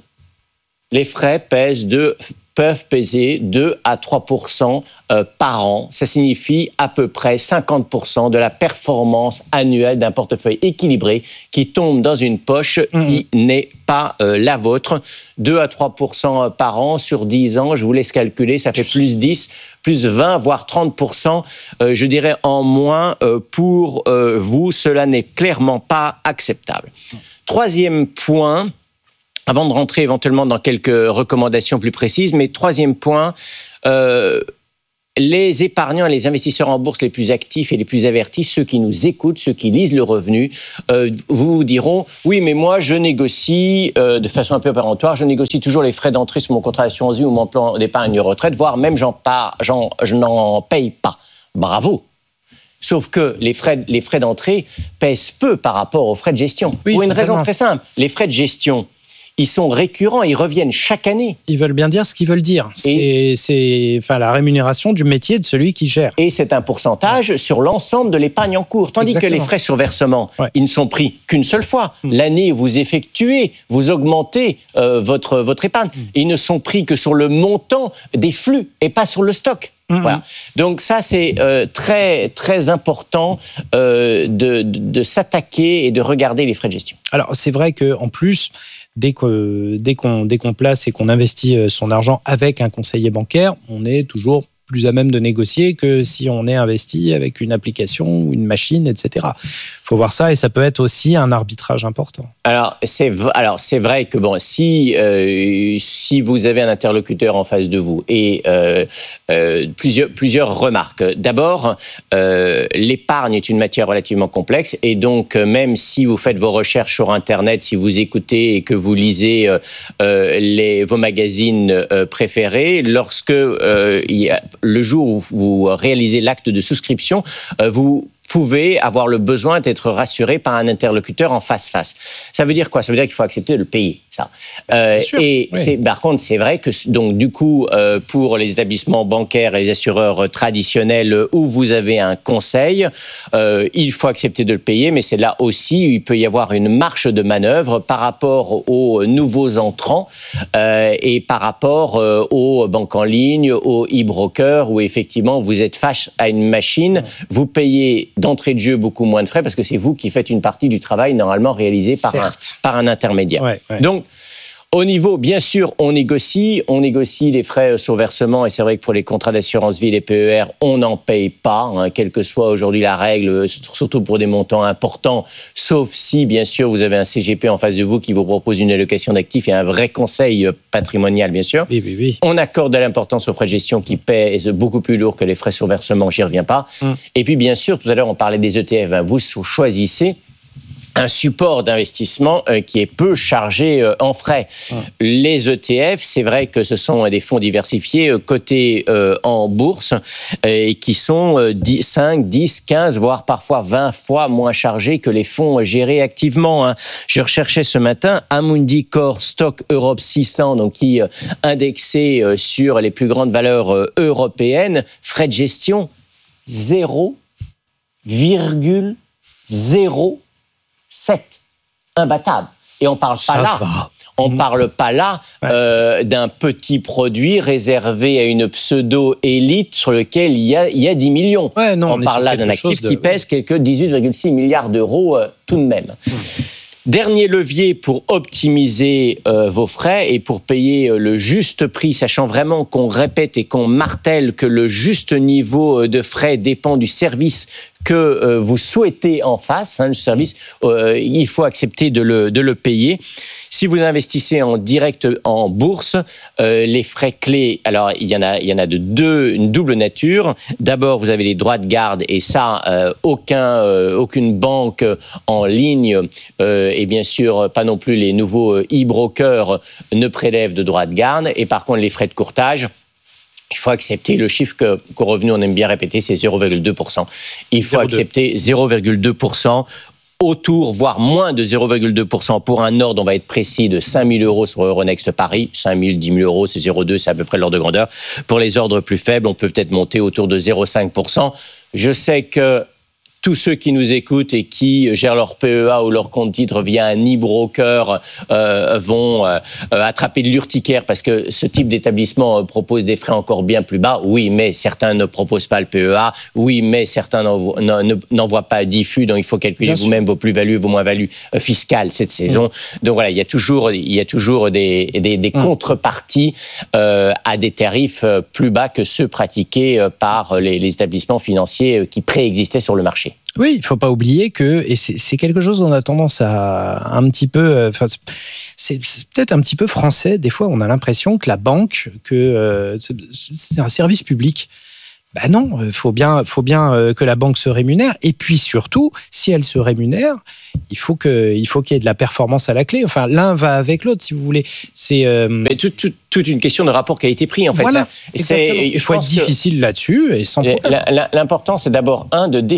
les frais pèsent de... peuvent peser deux à trois pour cent par an. Ça signifie à peu près cinquante pour cent de la performance annuelle d'un portefeuille équilibré qui tombe dans une poche mmh. qui n'est pas euh, la vôtre. deux à trois pour cent par an sur dix ans, je vous laisse calculer, ça fait plus dix, plus vingt, voire trente pour cent, euh, je dirais en moins euh, pour euh, vous. Cela n'est clairement pas acceptable. Troisième point, avant de rentrer éventuellement dans quelques recommandations plus précises, mais troisième point, euh, les épargnants et les investisseurs en bourse les plus actifs et les plus avertis, ceux qui nous écoutent, ceux qui lisent le revenu, euh, vous vous diront « Oui, mais moi, je négocie euh, de façon un peu péremptoire, je négocie toujours les frais d'entrée sur mon contrat d'assurance vie ou mon plan d'épargne retraite, voire même j'en pas, j'en, je n'en paye pas. » Bravo! Sauf que les frais, les frais d'entrée pèsent peu par rapport aux frais de gestion. Oui, pour une totalement. raison très simple. Les frais de gestion, ils sont récurrents, ils reviennent chaque année. Ils veulent bien dire ce qu'ils veulent dire. Et c'est, c'est enfin, la rémunération du métier de celui qui gère. Et c'est un pourcentage ouais. sur l'ensemble de l'épargne en cours. Tandis Exactement. que les frais sur versement, ouais. ils ne sont pris qu'une seule fois. Mmh. L'année où vous effectuez, vous augmentez euh, votre, votre épargne. Mmh. Ils ne sont pris que sur le montant des flux et pas sur le stock. Mmh. Voilà. Donc ça, c'est euh, très, très important euh, de, de, de s'attaquer et de regarder les frais de gestion. Alors, c'est vrai qu'en plus... Dès, que, dès, qu'on, dès qu'on place et qu'on investit son argent avec un conseiller bancaire, on est toujours plus à même de négocier que si on est investi avec une application ou une machine, et cetera. Il faut voir ça et ça peut être aussi un arbitrage important. Alors, c'est, alors, c'est vrai que bon, si, euh, si vous avez un interlocuteur en face de vous et euh, euh, plusieurs, plusieurs remarques. D'abord, euh, l'épargne est une matière relativement complexe et donc même si vous faites vos recherches sur Internet, si vous écoutez et que vous lisez euh, les, vos magazines euh, préférés, lorsque euh, il y a le jour où vous réalisez l'acte de souscription, vous pouvez avoir le besoin d'être rassuré par un interlocuteur en face-face. Ça veut dire quoi ? Ça veut dire qu'il faut accepter de le payer, ça. Euh, sûr, et oui. c'est, par contre, c'est vrai que donc, du coup, euh, pour les établissements bancaires et les assureurs traditionnels où vous avez un conseil, euh, il faut accepter de le payer, mais c'est là aussi où il peut y avoir une marge de manœuvre par rapport aux nouveaux entrants euh, et par rapport euh, aux banques en ligne, aux e-brokers, où effectivement, vous êtes face à une machine, vous payez d'entrée de jeu beaucoup moins de frais parce que c'est vous qui faites une partie du travail normalement réalisé par, un, par un intermédiaire. Ouais, ouais. Donc, au niveau, bien sûr, on négocie, on négocie les frais sur versement et c'est vrai que pour les contrats d'assurance vie, les P E R, on n'en paye pas, hein, quelle que soit aujourd'hui la règle, surtout pour des montants importants, sauf si, bien sûr, vous avez un C G P en face de vous qui vous propose une allocation d'actifs et un vrai conseil patrimonial, bien sûr. Oui, oui, oui. On accorde de l'importance aux frais de gestion qui pèsent beaucoup plus lourd que les frais sur versement, j'y reviens pas. Hum. Et puis, bien sûr, tout à l'heure, on parlait des E T F, hein, vous choisissez un support d'investissement euh, qui est peu chargé euh, en frais. Mmh. Les E T F, c'est vrai que ce sont des fonds diversifiés euh, cotés euh, en bourse euh, et qui sont euh, dix, cinq, dix, quinze, voire parfois vingt fois moins chargés que les fonds gérés activement. Hein. Je recherchais ce matin Amundi Core Stock Europe six cents, donc qui euh, indexé euh, sur les plus grandes valeurs euh, européennes, frais de gestion zéro virgule zéro sept, imbattable. Et on parle pas là. Va. On mmh. parle pas là ouais. euh, d'un petit produit réservé à une pseudo-élite sur lequel il y a, il y a dix millions. Ouais, non, on, on parle là d'un actif de... qui pèse quelques dix-huit virgule six milliards d'euros euh, tout de même. Mmh. Dernier levier pour optimiser euh, vos frais et pour payer euh, le juste prix, sachant vraiment qu'on répète et qu'on martèle que le juste niveau de frais dépend du service que euh, vous souhaitez en face, hein, le service, euh, il faut accepter de le, de le payer. Si vous investissez en direct en bourse, euh, les frais clés, alors il y en a, il y en a de deux, une double nature. D'abord, vous avez les droits de garde et ça, euh, aucun, euh, aucune banque en ligne euh, et bien sûr pas non plus les nouveaux e-brokers ne prélèvent de droits de garde. Et par contre, les frais de courtage, il faut accepter le chiffre que, qu'au revenu, on aime bien répéter, c'est zéro virgule deux pour cent. Il faut accepter zéro virgule deux pour cent autour, voire moins de zéro virgule deux pour cent pour un ordre, on va être précis, de cinq mille euros sur Euronext Paris. cinq mille, dix mille euros, c'est zéro virgule deux, c'est à peu près l'ordre de grandeur. Pour les ordres plus faibles, on peut peut-être monter autour de zéro virgule cinq pour cent. Je sais que tous ceux qui nous écoutent et qui gèrent leur P E A ou leur compte titre via un e-broker euh, vont euh, attraper de l'urticaire parce que ce type d'établissement propose des frais encore bien plus bas. Oui, mais certains ne proposent pas le P E A. Oui, mais certains n'envoient, n'envoient pas D I F U, donc il faut calculer bien vous-même sûr. Vos plus-values, vos moins-values fiscales cette saison. Mmh. Donc voilà, il y a toujours, il y a toujours des, des, des mmh. contreparties euh, à des tarifs plus bas que ceux pratiqués par les, les établissements financiers qui préexistaient sur le marché. Oui, il ne faut pas oublier que, et c'est, c'est quelque chose qu'on a tendance à un petit peu, enfin, c'est, c'est peut-être un petit peu français, des fois on a l'impression que la banque, que euh, c'est un service public. Ben non, il faut bien, faut bien que la banque se rémunère. Et puis surtout, si elle se rémunère, il faut, que, il faut qu'il y ait de la performance à la clé. Enfin, l'un va avec l'autre, si vous voulez. C'est euh... Mais tout, tout, toute une question de rapport qualité-prix, en fait. Voilà, là. C'est, il faut être difficile là-dessus. Et sans l'important, c'est d'abord, un, de